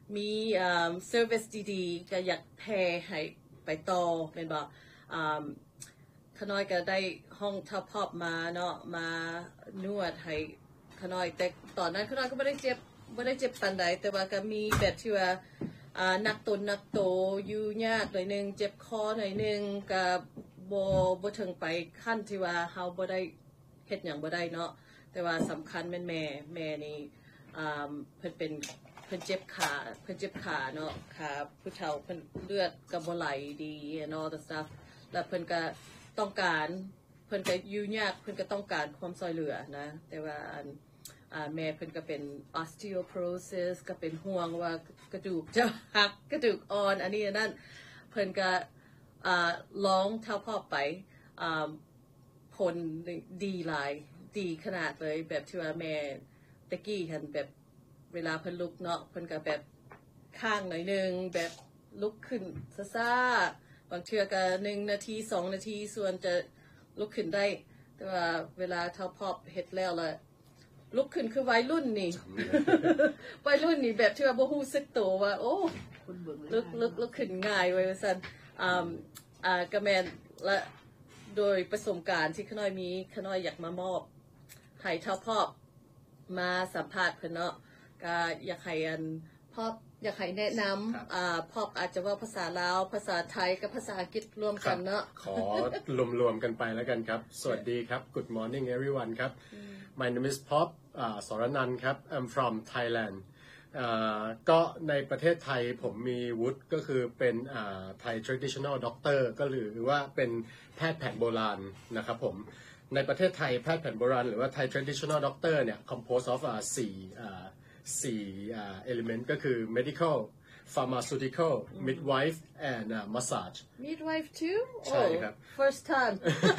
มีservice ดีๆก็อยากแพร่ให้ไปต่อเป็นบ่ขน้อยก็ได้ห้องทับพอบมาเนาะมานวดให้ขน้อยแต่ตอนนั้นขน้อยก็ไม่ได้เจ็บปานใดแต่ว่าก็มีแบบที่ว่านักโตอยู่ยากหน่อยนึงเจ็บคอหน่อยนึงก็บ่ถึงไปขั้นที่ว่าเฮาบ่ได้เฮ็ดหยังบ่ได้เนาะแต่ว่าสำคัญแม่นี่เพิ่นเจ็บขาเนาะขาผู้เฒ่าเพิ่นเลือดก็บ่ไหลดี and all the stuff แล้วเพิ่นก็ต้องการเพิ่นก็อยู่ยากเพิ่นก็ต้องการความช่วยเหลือนะแต่ว่าแม่เพิ่นก็เป็น osteoporosis ก็เป็นห่วงว่ากระดูกจะหักกระดูกอ่อนอันนี้อันนั้นเพิ่นก็ลองเท่าพ่อไปผลดีหลายดีขนาดเลยแบบที่ว่าแม่ตะกี้หันแบบเวลาเพิ่นลุกเนาะเพิ่นก็แบบข้างหน่อยนึงแบบลุกขึ้นซ่าบางเทื่อก็1 นาที 2 นาทีส่วนจะลุกขึ้นได้แต่ว่าเวลาเท่าพ่อเฮ็ดแล้วล่ะลุกขึ้นคือวัยรุ่นนี่ วัยรุ่นนี่แบบที่ว่าบ่ฮู้สึกตัวว่าโอ้ลุกขึ้นง่ายไว้ว่าซั่นก็แม่นและโดยประสบการณ์ที่ขน้อยมีขน้อยอยากมามอบให้เท่าพ่อมาสัมภาษณ์เพิ่นเนาะก็อยากให้พ่ออยากให้แนะนำพ่ออาจจะว่าภาษาลาวภาษาไทยกับภาษาอังกฤษรวมกันเนาะขอรวมกันไปแล้วกันครับสวัสดีครับ Good morning everyone ครับ My name is Pop สรนันท์ครับ I'm from Thailand ก็ในประเทศไทยผมมีวุฒิก็คือเป็นไทย traditional doctor ก็หรือว่าเป็นแพทย์แผนโบราณนะครับผมในประเทศไทยแพทย์แผนโบราณหรือว่า Thai traditional doctor เนี่ย composed of สี่element ก็คือ medical pharmaceutical midwife and massage midwife too ใช่ครับ first time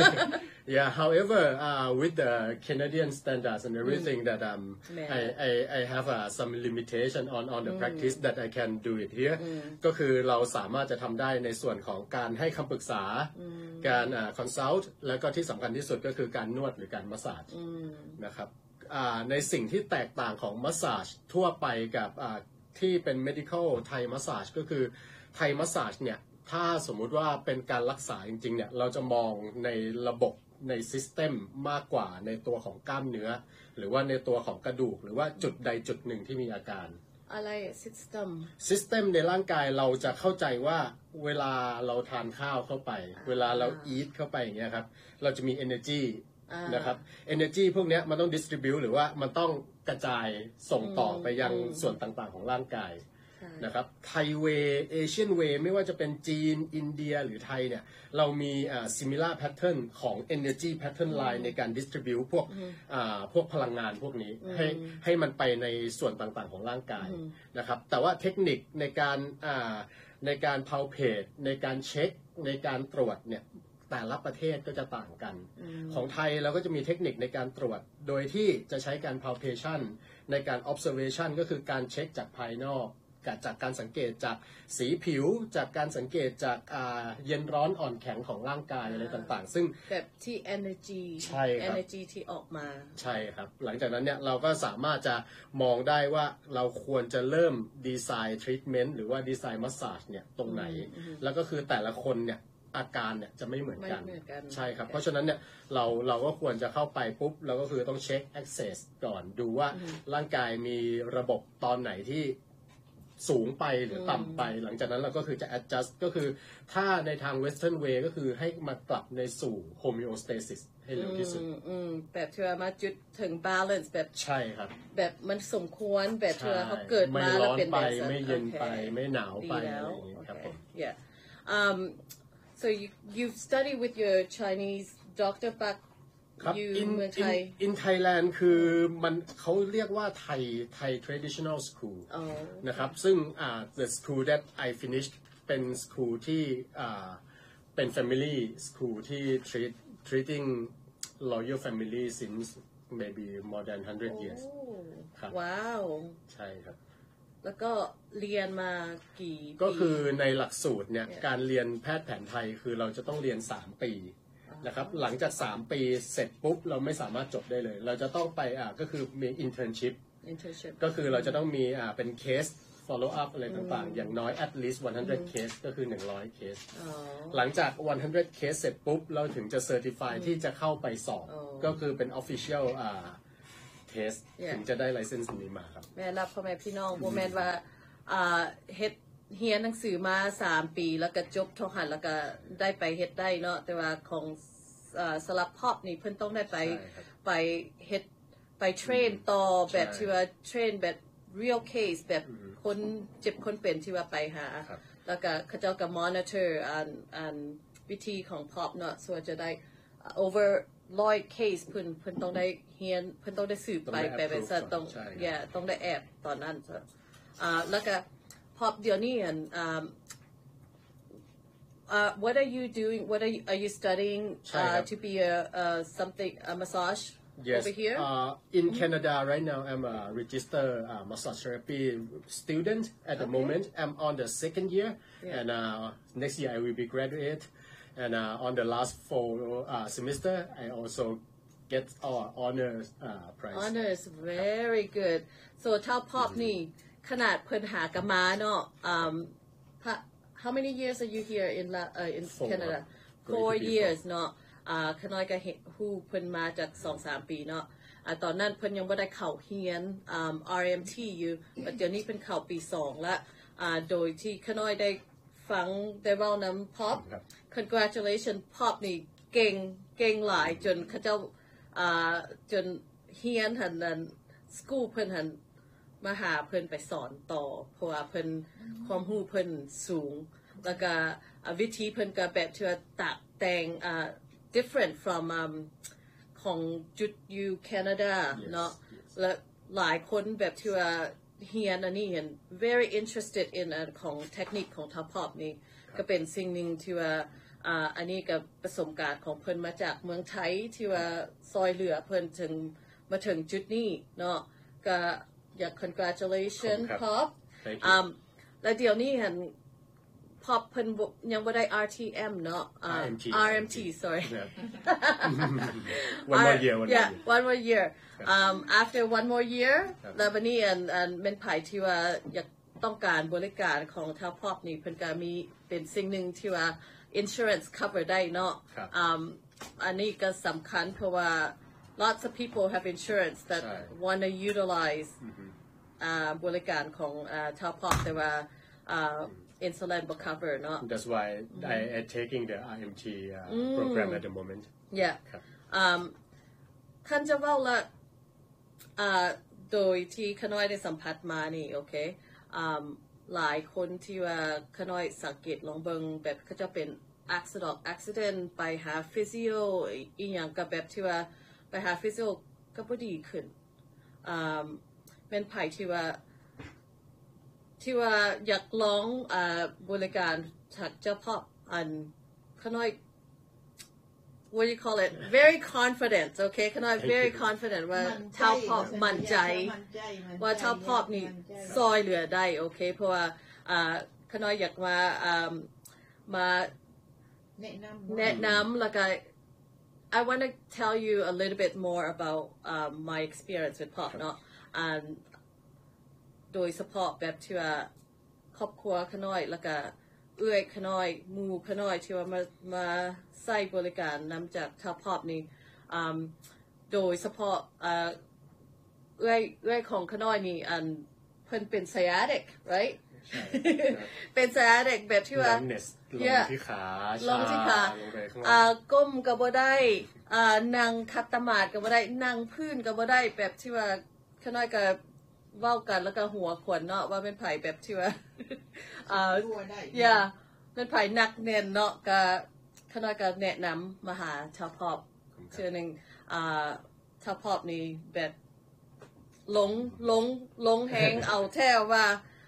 yeah however with the Canadian standards and everything that I have some limitation on the practice that I can do it here ก็คือเราสามารถจะทำได้ในส่วนของการให้คำปรึกษาการ consult แล้วก็ที่สำคัญที่สุดก็คือการนวดหรือการ massage นะครับในสิ่งที่แตกต่างของ massage ทั่วไปกับที่เป็น medical Thai massage ก็คือ Thai massage เนี่ยถ้าสมมุติว่าเป็นการรักษาจริงๆเนี่ยเราจะมองในระบบใน system มากกว่าในตัวของกล้ามเนื้อหรือว่าในตัวของกระดูกหรือว่าจุดใดจุดหนึ่งที่มีอาการอะไร system ในร่างกายเราจะเข้าใจว่าเวลาเราทานข้าวเข้าไปเวลาเรา eat เข้าไปอย่างเงี้ยครับเราจะมี energyนะครับ energy พวกนี้มันต้อง distribute หรือว่ามันต้องกระจายส่งต่อไปยังส่วนต่างๆของร่างกายนะครับไทยเวย์เอเชียนเวย์ไม่ว่าจะเป็นจีนอินเดียหรือไทยเนี่ยเรามี similar pattern ของ energy pattern line ในการ distribute พวกพลังงานพวกนี้ให้มันไปในส่วนต่างๆของร่างกายนะครับแต่ว่าเทคนิคในการ palpate ในการเช็คในการตรวจเนี่ยแต่ละประเทศก็จะต่างกันของไทยเราก็จะมีเทคนิคในการตรวจโดยที่จะใช้การ palpation ในการ observation ก็คือการเช็คจากภายนอกจากการสังเกตจากสีผิวจากการสังเกตจากเย็นร้อนอ่อนแข็งของร่างกายอะไรต่างๆซึ่งแบบที่ energy ใช่ครับ energy ที่ออกมาใช่ครับหลังจากนั้นเนี่ยเราก็สามารถจะมองได้ว่าเราควรจะเริ่มดีไซน์ treatment หรือว่าดีไซน์ massage เนี่ยตรงไหนแล้วก็คือแต่ละคนเนี่ยอาการเนี่ยจะไม่เหมือนกันใช่ครับเพราะฉะนั้นเนี่ยเราก็ควรจะเข้าไปปุ๊บเราก็คือต้องเช็ค access ก่อนดูว่าร่างกายมีระบบตอนไหนที่สูงไปหรือต่ำไปหลังจากนั้นเราก็คือจะ adjust ก็คือถ้าในทาง western way ก็คือให้มากลับในสู่ homeostasis ให้เร็วที่สุดแบบเธอมาจุดถึง balance แบบใช่ครับแบบมันสมควรแบบเธอเขาเกิดมาแล้วเป็นแบบไม่เย็นไปไม่หนาวไปอะไรอย่างนี้ครับผม yeah so you've studied with your Chinese doctor back ครับ in Thailand คือมันเขาเรียกว่าไทย traditional school นะครับซึ่งthe school that I finished เป็น school ที่เป็น family school ที่ treating loyal family since maybe more than 100 years ครับว้าวใช่ครับแล้วก็เรียนมากี่ปีก็คือในหลักสูตรเนี่ยการเรียนแพทย์แผนไทยคือเราจะต้องเรียน3 ปีนะครับหลังจาก3 ปีเสร็จปุ๊บเราไม่สามารถจบได้เลยเราจะต้องไปก็คือมี internship ก็คือเราจะต้องมีเป็น case follow up อะไรต่างๆอย่างน้อย at least 100 case ก็คือ100 case อ๋อหลังจาก 100 case เสร็จปุ๊บเราถึงจะ certify ที่จะเข้าไปสอบก็คือเป็น official test ถึงจะได้ license นี้มาครับแม่รับพ่อแม่พี่น้องบ่แม่นว่าเฮ็ดเรียนหนังสือมา3ปีแล้วก็จบเท่าหันแล้วก็ได้ไปเฮ็ดได้เนาะแต่ว่าของสลับพอบนี่เพิ่นต้องได้ไปเฮ็ดไปเทรนต่อแบบที่ว่าเทรนแบบ real case แบบคนเจ็บคนเป็นที่ว่าไปหาแล้วก็เขาเจ้าก็ monitor วิธีของพอบเนาะส่วนจะได้ over 100 case เพิ่นต้องได้เรียนเพิ่นต้องได้สืบไปแบบซั่นต้องได้แอบตอนนั้นแล้วก็พอบเดี๋ยวนี้what are you doing? Are you studying to be a massage over here? In Canada right now, I'm a registered massage therapy student at the moment. I'm on the second year, and next year I will be graduate. And on the last 4 semester, I also get our honors prize. Honors, very good. So ถ้าพอบนี่ขนาดเพิ่นหากะมาเนาะHow many years are you here in Canada? 4 years เนาะขน้อยก็ฮู้เพิ่นมาจาก 2-3 ปีเนาะตอนนั้นเพิ่นยังบ่ได้เข้าเรียนRMT อยู่แต่เดี๋ยวนี้เพิ่นเข้าปี2แล้วโดยที่ขน้อยได้ฟังได้เว้านำ Pop Congratulations Pop นี่เก่งหลายจนเขาเจ้าจนเรียนหันนั้นสกูลเพิ่นหันมาหาเพิ่นไปสอนต่อเพราะว่าเพิ่นความรู้เพิ่นสูงแล้วก็วิธีเพิ่นก็แบบที่ว่าตัดแต่งdifferent from ของจุดอยู่แคนาดาเนาะและหลายคนแบบที่ว่าเรียนอันนี้เห็น very interested in ของเทคนิคของทัพพอปนี่ก็เป็นสิ่งหนึ่งที่ว่าอันนี้ก็ประสบการณ์ของเพิ่นมาจากเมืองไทยที่ว่าซอยเหลือเพิ่นถึงมาถึงจุดนี้เนาะก็อยาก congratulations Pop และเดี๋ยวนี้เห็น Pop เพิ่นยังบ่ได้ RTM เนาะRMT sorry one more year one more year after one more year แล้วบัดนี้เป็นไผที่ว่าอยากต้องการบริการของทาง Pop นี่เพิ่นก็มีเป็นสิ่งหนึ่งที่ว่า insurance cover ได้เนาะอันนี้ก็สำคัญเพราะว่า lots of people have insurance that want to utilize บริการของทาง Pop แต่ว่า insulin will cover เนาะ That's why I am taking the RMT program at the moment. Yeah. คันจะเว้าละโดยที่ขน้อยได้สัมผัสมานี่โอเคหลายคนที่ว่าขน้อยสังเกตลองเบิ่งแบบเขาจะเป็น accident ไปหา physio อีหยังกับแบบที่ว่าไปหา physio ก็บ่ดีขึ้นเป็นไผที่ว่าอยากลองบริการจากเจ้าพ่อขน้อย what do you call it very confident โอเคขน้อย very confident ว่าเท้าพ่อมั่นใจว่าเท้าพ่อนี่ซอยเหลือได้โอเคเพราะว่าขน้อยอยากมาแนะนำแล้วก็ I want to tell you a little bit more about my experience with Pop เนาะโดยเฉพาะแบบที่ว่าครอบครัวขน้อยแล้วก็เอื้อยขน้อยหมู่ขน้อยที่ว่ามาใช้บริการนำจากทาง Pop นี่โดยเฉพาะเอื้อยของขน้อยนี่เพิ่นเป็น sciatic right เป็น sciatic แบบที่ว่าลงที่ขาก้มก็บ่ได้นั่งคัตตมาดก็บ่ได้นั่งพื้นก็บ่ได้แบบที่ว่าขน้อยก็เว้ากันแล้วก็หัวขวนเนาะว่าเป็นไผแบบที่ว่าเป็นไผหนักแน่นเนาะก็ขน้อยก็แนะนำมาหาชาวพอบเชื่อนึงชาวพอบนี่แบบลงแฮงเอาแท้ว่า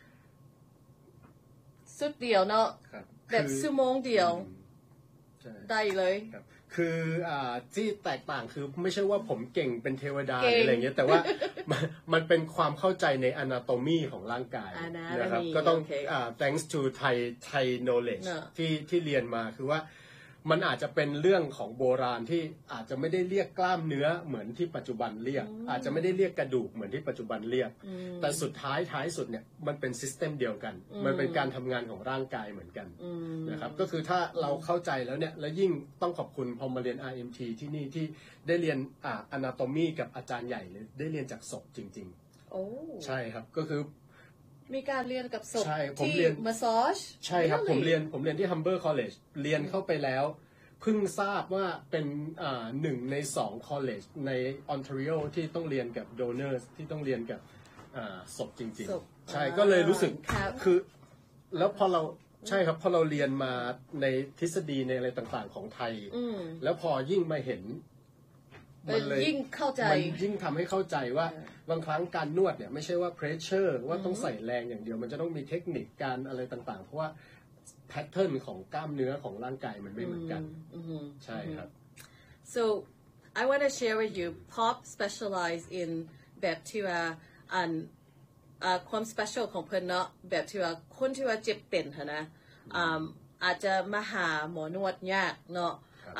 สุดเดียวเนาะแบบชั่วโมงเดียวได้เลยคือที่แตกต่างคือไม่ใช่ว่าผมเก่งเป็นเทวดาอะไรเงี้ยแต่ว่ามันเป็นความเข้าใจใน anatomy ของร่างกายนะครับก็ต้องthanks to Thai knowledge ที่เรียนมาคือว่ามันอาจจะเป็นเรื่องของโบราณที่อาจจะไม่ได้เรียกกล้ามเนื้อเหมือนที่ปัจจุบันเรียกอาจจะไม่ได้เรียกกระดูกเหมือนที่ปัจจุบันเรียกแต่สุดท้ายสุดเนี่ยมันเป็นซิสเต็มเดียวกันมันเป็นการทำงานของร่างกายเหมือนกันนะครับก็คือถ้าเราเข้าใจแล้วเนี่ยแล้วยิ่งต้องขอบคุณพอมาเรียน RMT ที่นี่ที่ได้เรียนanatomy กับอาจารย์ใหญ่เลยได้เรียนจากศพจริงๆโอ้ใช่ครับก็คือมีการเรียนกับศพที่มาซาจใช่ครับผมเรียนที่ Humber College เรียนเข้าไปแล้วเพิ่งทราบว่าเป็น1 ใน 2 college ใน Ontario ที่ต้องเรียนกับ donors ที่ต้องเรียนกับศพจริงๆใช่ก็เลยรู้สึกคือแล้วพอเราใช่ครับพอเราเรียนมาในทฤษฎีในอะไรต่างๆของไทยแล้วพอยิ่งมาเห็นมันเลยยิ่งเข้าใจมันยิ่งทำให้เข้าใจว่าบางครั้งการนวดเนี่ยไม่ใช่ว่า pressure ว่าต้องใส่แรงอย่างเดียวมันจะต้องมีเทคนิคการอะไรต่างๆเพราะว่าแพทเทิร์นของกล้ามเนื้อของร่างกายมันไม่เหมือนกันใช่ครับ so I want to share with you Pop specialize in แบบที่ว่าความ special ของเพิ่นเนาะแบบที่ว่าคนที่ว่าเจ็บเป็นนะอาจจะมาหาหมอนวดยากเนาะ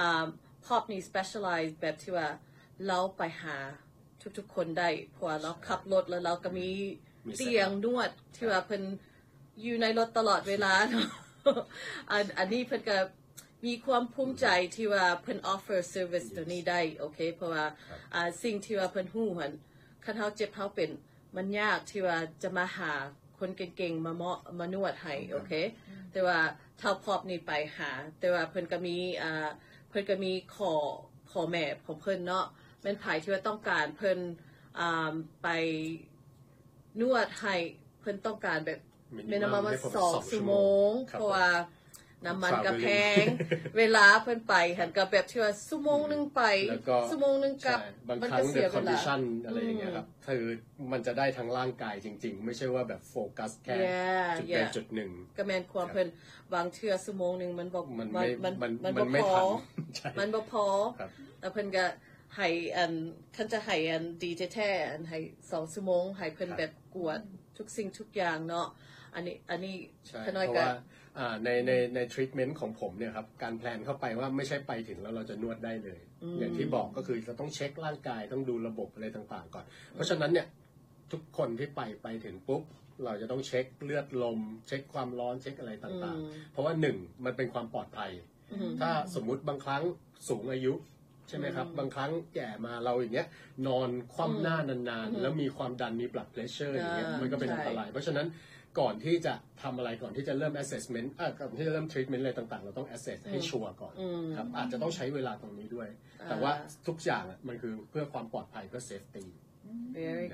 Pop นี่ specialize แบบที่ว่าเราไปหาทุกๆคนได้เพราะเราขับรถแล้วเราก็มีเตียงนวดที่ว่าเพิ่นอยู่ในรถตลอดเวลาเนาะอันนี้เพิ่นก็มีความภูมิใจที่ว่าเพิ่น offer service ตัวนี้ได้โอเคเพราะว่าสิ่งที่ว่าเพิ่นฮู้หั่นคันเฮาเจ็บเฮาเป็นมันยากที่ว่าจะมาหาคนเก่งๆมานวดให้โอเคแต่ว่าถ้าพอบนี่ไปหาแต่ว่าเพิ่นก็มีขอแม่ของเพิ่นเนาะเป็นไผที่ว่าต้องการเพิ่นไปนวดให้เพิ่นต้องการแบบมินิมัม2 ชั่วโมงเพราะว่าน้ำมันก็แพงเวลาเพิ่นไปหันกับแบบที่ว่าชั่วโมงนึงไปชั่วโมงนึงกลับบางครั้งเดี๋ยวคอนดิชั่นอะไรอย่างเงี้ยครับคือมันจะได้ทั้งร่างกายจริงๆไม่ใช่ว่าแบบโฟกัสแค่จุดใดจุดหนึ่งก็แม่นความเพิ่นบางเทื่อชั่วโมงนึงมันบ่ไม่พอมันบ่พอแล้วเพิ่นก็ให้คันจะให้ดีแท้ๆให้2 ชั่วโมงให้เพิ่นแบบกวดทุกสิ่งทุกอย่างเนาะอันนี้ขน้อยก็ในทรีทเมนต์ของผมเนี่ยครับการแพลนเข้าไปว่าไม่ใช่ไปถึงแล้วเราจะนวดได้เลยอย่างที่บอกก็คือเราต้องเช็คร่างกายต้องดูระบบอะไรต่างๆก่อนเพราะฉะนั้นเนี่ยทุกคนที่ไปถึงปุ๊บเราจะต้องเช็คเลือดลมเช็คความร้อนเช็คอะไรต่างๆเพราะว่า1มันเป็นความปลอดภัยถ้าสมมุติบางครั้งสูงอายุใช่ไหมครับบางครั้งแก่มาเราอย่างเงี้ยนอนคว่ำหน้านานๆแล้วมีความดันมี blood pressure อย่างเงี้ยมันก็เป็นอันตรายเพราะฉะนั้นก่อนที่จะทำอะไรก่อนที่จะเริ่ม assessment ก่อนที่จะเริ่ม treatment อะไรต่างๆเราต้อง assess ให้ชัวร์ก่อนครับอาจจะต้องใช้เวลาตรงนี้ด้วยแต่ว่าทุกอย่างมันคือเพื่อความปลอดภัยเพื่อ safety very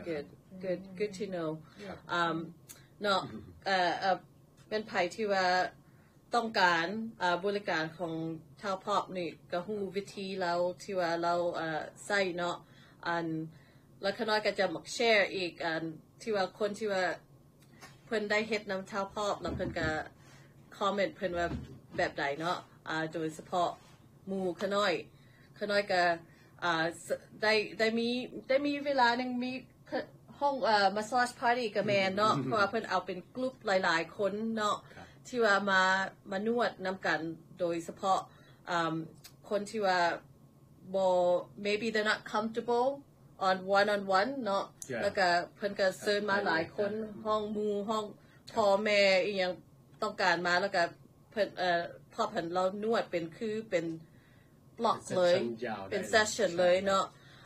good to know เนาะเป็นภัยที่ว่าต้องการบริการของชาวพอปนี่ก็ฮู้วิธีเราที่ว่าเราใส่เนาะแล้วขน้อยก็จะมาแชร์อีกที่ว่าคนที่ว่าเพิ่นได้เฮ็ดนำชาวพอปแล้วเพิ่นก็คอมเมนต์เพิ่นว่าแบบใดเนาะโดยเฉพาะหมู่ขน้อยก็ได้มีเวลานึงมีห้องmassage party กับแม่เนาะเพราะว่าเพิ่นเอาเป็นกลุ่มหลายๆคนเนาะที่ว่ามานวดนำกันโดยเฉพาะคนที่ว่าmaybe they're not comfortable on one เนาะแล้วก็เพิ่นก็เชิญมาหลายคนห้องหมู่ห้องพ่อแม่อีหยังต้องการมาแล้วก็เพิ่นพอเพิ่นเรานวดเป็นคือเป็นบล็อกเลยเป็นเซสชั่นเลยเนาะ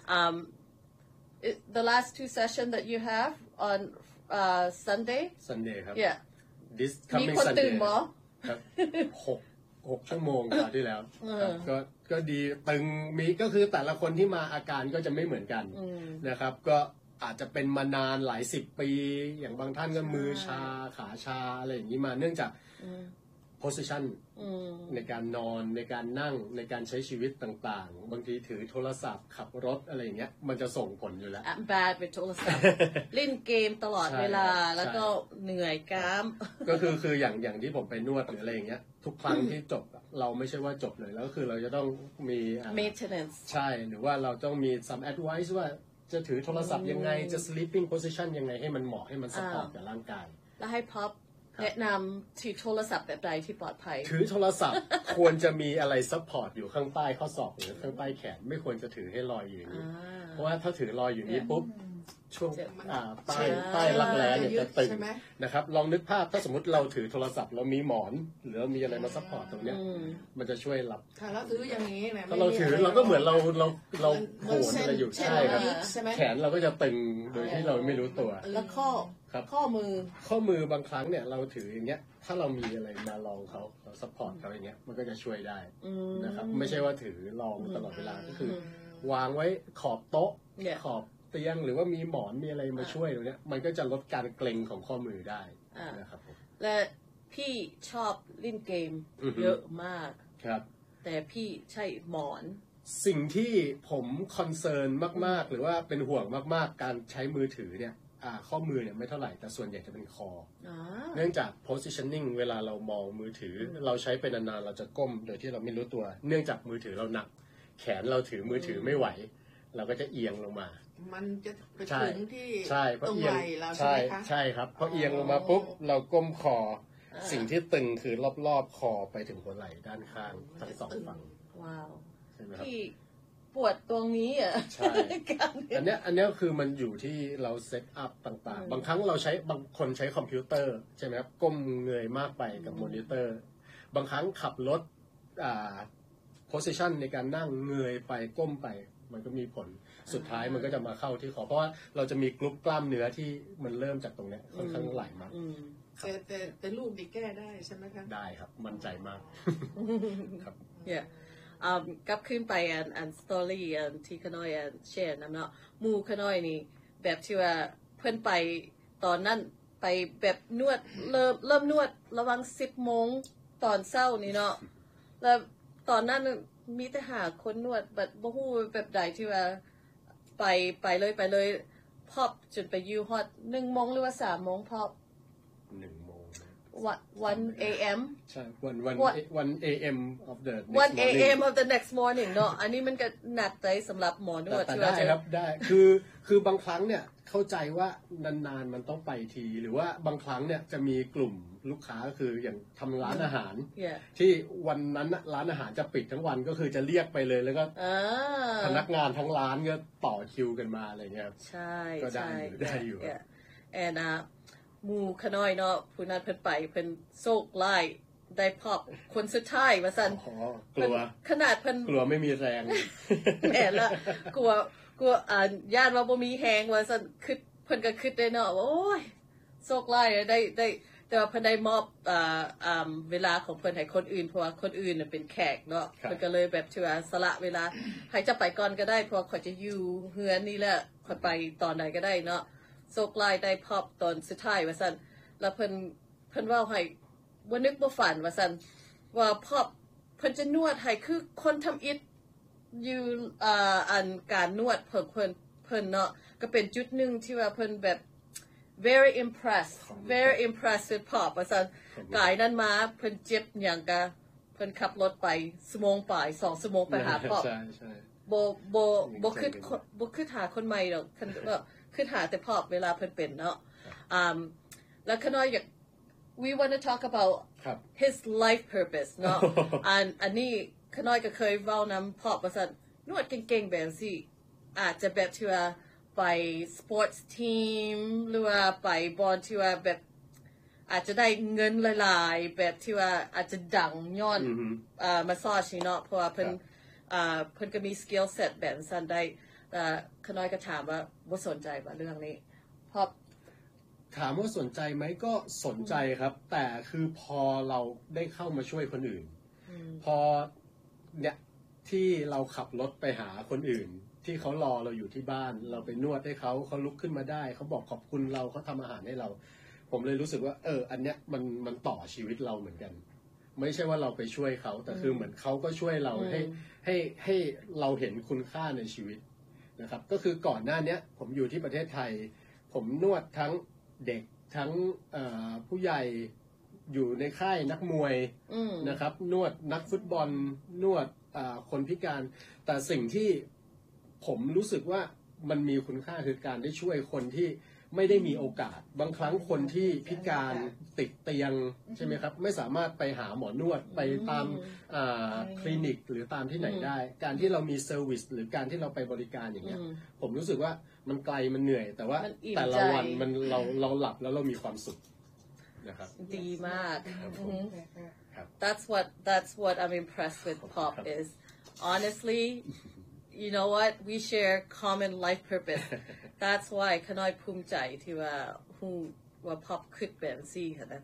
the last 2 sessions that you have on Sunday ครับ yeah this มีคนตื่นบ่ครับ6 ชั่วโมงคราวที่แล้วก็ดีตึงมีก็คือแต่ละคนที่มาอาการก็จะไม่เหมือนกันนะครับก็อาจจะเป็นมานานหลาย10 ปีอย่างบางท่านก็มือชาขาชาอะไรอย่างนี้มาเนื่องจากposition ในการนอนในการนั่งในการใช้ชีวิตต่างๆบางทีถือโทรศัพท์ขับรถอะไรอย่างเงี้ยมันจะส่งผลอยู่แล้ว bad เป็นโทรศัพท์เล่นเกมตลอดเวลาแล้วก็เหนื่อยกล้ามก็คืออย่างที่ผมไปนวดหรืออะไรอย่างเงี้ยทุกครั้งที่จบเราไม่ใช่ว่าจบเลยแล้วก็คือเราจะต้องมี maintenance ใช่หรือว่าเราต้องมี some advice ว่าจะถือโทรศัพท์ยังไงจะ sleeping position ยังไงให้มันเหมาะให้มัน support กับร่างกายแล้วให้ pop แนะนำถือโทรศัพท์แบบใดที่ปลอดภัยถือโทรศัพท์ ควรจะมีอะไรซัพพอร์ตอยู่ข้างใต้ข้อศอกหรือข้างใต้แขนไม่ควรจะถือให้ลอยอยู่อย่างนี้เพราะว่าถ้าถือลอยอยู่นี้ปุ๊บช่วงใต้รักแร้เนี่ยจะตึงนะครับลองนึกภาพถ้าสมมติเราถือโทรศัพท์เรามีหมอนหรือมีอะไรมาซัพพอร์ตตรงเนี้ยมันจะช่วยรับถ้าเราถืออย่างนี้นะถ้าเราถือเราก็เหมือนเราโหนอะไรอยู่ใช่ครับแขนเราก็จะตึงโดยที่เราไม่รู้ตัวแล้วข้อมือบางครั้งเนี่ยเราถืออย่างเงี้ยถ้าเรามีอะไรมาลองเขาเราซัพพอร์ตเขาอย่างเงี้ยมันก็จะช่วยได้นะครับไม่ใช่ว่าถือลองตลอดเวลาก็คือวางไว้ขอบโต๊ะขอบเตียงหรือว่ามีหมอนมีอะไรมาช่วยตรงเนี้ยมันก็จะลดการเกร็งของข้อมือได้นะครับผมและพี่ชอบเล่นเกมเยอะมากครับแต่พี่ใช้หมอนสิ่งที่ผมคอนเซิร์นมากๆหรือว่าเป็นห่วงมากๆการใช้มือถือเนี่ยข้อมือเนี่ยไม่เท่าไหร่แต่ส่วนใหญ่จะเป็นคอเนื่องจาก positioning เวลาเรามองมือถือเราใช้ไปนานๆเราจะก้มโดยที่เราไม่รู้ตัวเนื่องจากมือถือเราหนักแขนเราถือมือถือไม่ไหวเราก็จะเอียงลงมามันจะไปถึงที่ตรงไหล่เราใช่ไหมคะใช่ครับพอเอียงลงมาปุ๊บเราก้มคอสิ่งที่ตึงคือรอบๆคอไปถึงหัวไหล่ด้านข้างทั้งสองฝั่งว้าวที่ปวดตรงนี้อ่ะใช่อันนี้คือมันอยู่ที่เราเซตอัพต่างๆบางครั้งเราใช้บางคนใช้คอมพิวเตอร์ใช่ไหมครับก้มเงยมากไปกับมอนิเตอร์บางครั้งขับรถposition ในการนั่งเงยไปก้มไปมันก็มีผลสุดท้ายมันก็จะมาเข้าที่คอเพราะว่าเราจะมีกรุ๊ปกล้ามเนื้อที่มันเริ่มจากตรงนี้ค่อนข้างไหลมากแต่รูปนี่แก้ได้ใช่ไหมครับได้ครับมั่นใจมากครับกลับขึ้นไปอันสตอรี่ที่ขน้อยแชร์นำเนาะมูขน้อยนี่แบบที่ว่าเพื่อนไปตอนนั้นไปแบบนวดเริ่มนวดระวัง10 โมงตอนเช้านี่เนาะแล้วตอนนั้นมีแต่หาคนนวดแบบบ่ฮู้แบบใดที่ว่าไปเลยพอบจนไปอยู่ฮอด1 โมงหรือว่า3 โมงพอบ 1 โมง 1 a.m. ใช่1 a.m. of the 1 a.m. of the next morning เนาะอันนี้มันก็หนักใจสำหรับหมอนวดที่ว่าได้ครับได้คือบางครั้งเนี่ยเข้าใจว่านานๆมันต้องไปทีหรือว่าบางครั้งเนี่ยจะมีกลุ่มลูกค้าก็คืออย่างทำร้านอาหารที่วันนั้นร้านอาหารจะปิดทั้งวันก็คือจะเรียกไปเลยแล้วก็พนักงานทั้งร้านก็ต่อคิวกันมาอะไรเงี้ยใช่ก็ได้อยู่ and หมู่ขน้อยเนาะผู้นั้นเพิ่นไปเพิ่นโชคร้ายได้พบคนสุดท้ายว่าซั่นกลัวขนาดเพิ่นกลัวไม่มีแรงแม่นละกลัวญาติว่าบ่มีแฮงว่าซั่นคิดเพิ่นก็คิดได้เนาะโอ้ยโชคร้ายได้แต่ว่าเพิ่นได้มอบเวลาของเพิ่นให้คนอื่นเพราะว่าคนอื่นน่ะเป็นแขกเนาะเพิ่นก็เลยแบบที่ว่าสละเวลาให้จะไปก่อนก็ได้เพราะเขาจะอยู่เฮือนนี่แหละค่อยไปตอนไหนก็ได้เนาะโชคร้ายได้พบตอนสุดท้ายว่าซั่นแล้วเพิ่นเว้าให้บ่นึกบ่ฝันว่าซั่นว่าพบเพิ่นจะนวดให้คือคนทำอิฐอยู่อันการนวดเพิ่นเนาะก็เป็นจุดนึงที่ว่าเพิ่นแบบ very impressed with pop ว่าซั่นกายนั้นมาเพิ่นเจ็บหยังกะเพิ่นขับรถไปชั่วโมงปลาย2 ชั่วโมงไปหาพอปใช่บ่คือหาคนใหม่ดอกคันว่าคือหาแต่พอปเวลาเพิ่นเป็นเนาะแล้วขน้อยอยาก we want to talk about his life purpose เนาะอันนี้ขน้อยก็เคยเว้านำพอปว่าซั่นนวดเก่งๆแบบสิอาจจะแบบที่ว่าไปสปอร์ตทีมหรือว่าไปบอลที่ว่าแบบอาจจะได้เงินหลายๆแบบที่ว่าอาจจะดังย้อนมาซอชนี่เนาะเพราะว่าเพิ่นก็มีสกิลเซ็ตแบบซั่นได้ขน้อยก็ถามว่าบ่สนใจว่าเรื่องนี้พอถามว่าสนใจไหมก็สนใจครับแต่คือพอเราได้เข้ามาช่วยคนอื่นพอเนี่ยที่เราขับรถไปหาคนอื่นที่เขารอเราอยู่ที่บ้านเราไปนวดให้เขาลุกขึ้นมาได้เขาบอกขอบคุณเราเขาทำอาหารให้เราผมเลยรู้สึกว่าอันเนี้ยมันต่อชีวิตเราเหมือนกันไม่ใช่ว่าเราไปช่วยเขาแต่คือเหมือนเขาก็ช่วยเราให้เราเห็นคุณค่าในชีวิตนะครับก็คือก่อนหน้านี้ผมอยู่ที่ประเทศไทยผมนวดทั้งเด็กทั้งผู้ใหญ่อยู่ในค่ายนักมวยนะครับนวดนักฟุตบอลนวดคนพิการแต่สิ่งที่ผมรู้สึกว่ามันมีคุณค่าคือการได้ช่วยคนที่ไม่ได้มีโอกาสบางครั้งคนที่พิการติดเตียงใช่ไหมครับไม่สามารถไปหาหมอนวดไปตามคลินิกหรือตามที่ไหนได้การที่เรามีเซอร์วิสหรือการที่เราไปบริการอย่างเงี้ยผมรู้สึกว่ามันไกลมันเหนื่อยแต่ว่าแต่ละวันมันเราหลับแล้วเรามีความสุขนะครับดีมาก That's what I'm impressed with Pop is honestly you know what we share common life purpose that's why ขน้อยภูมิใจที่ว่าฮู้ว่า Pop คิดแบบซี่ค่ะนะ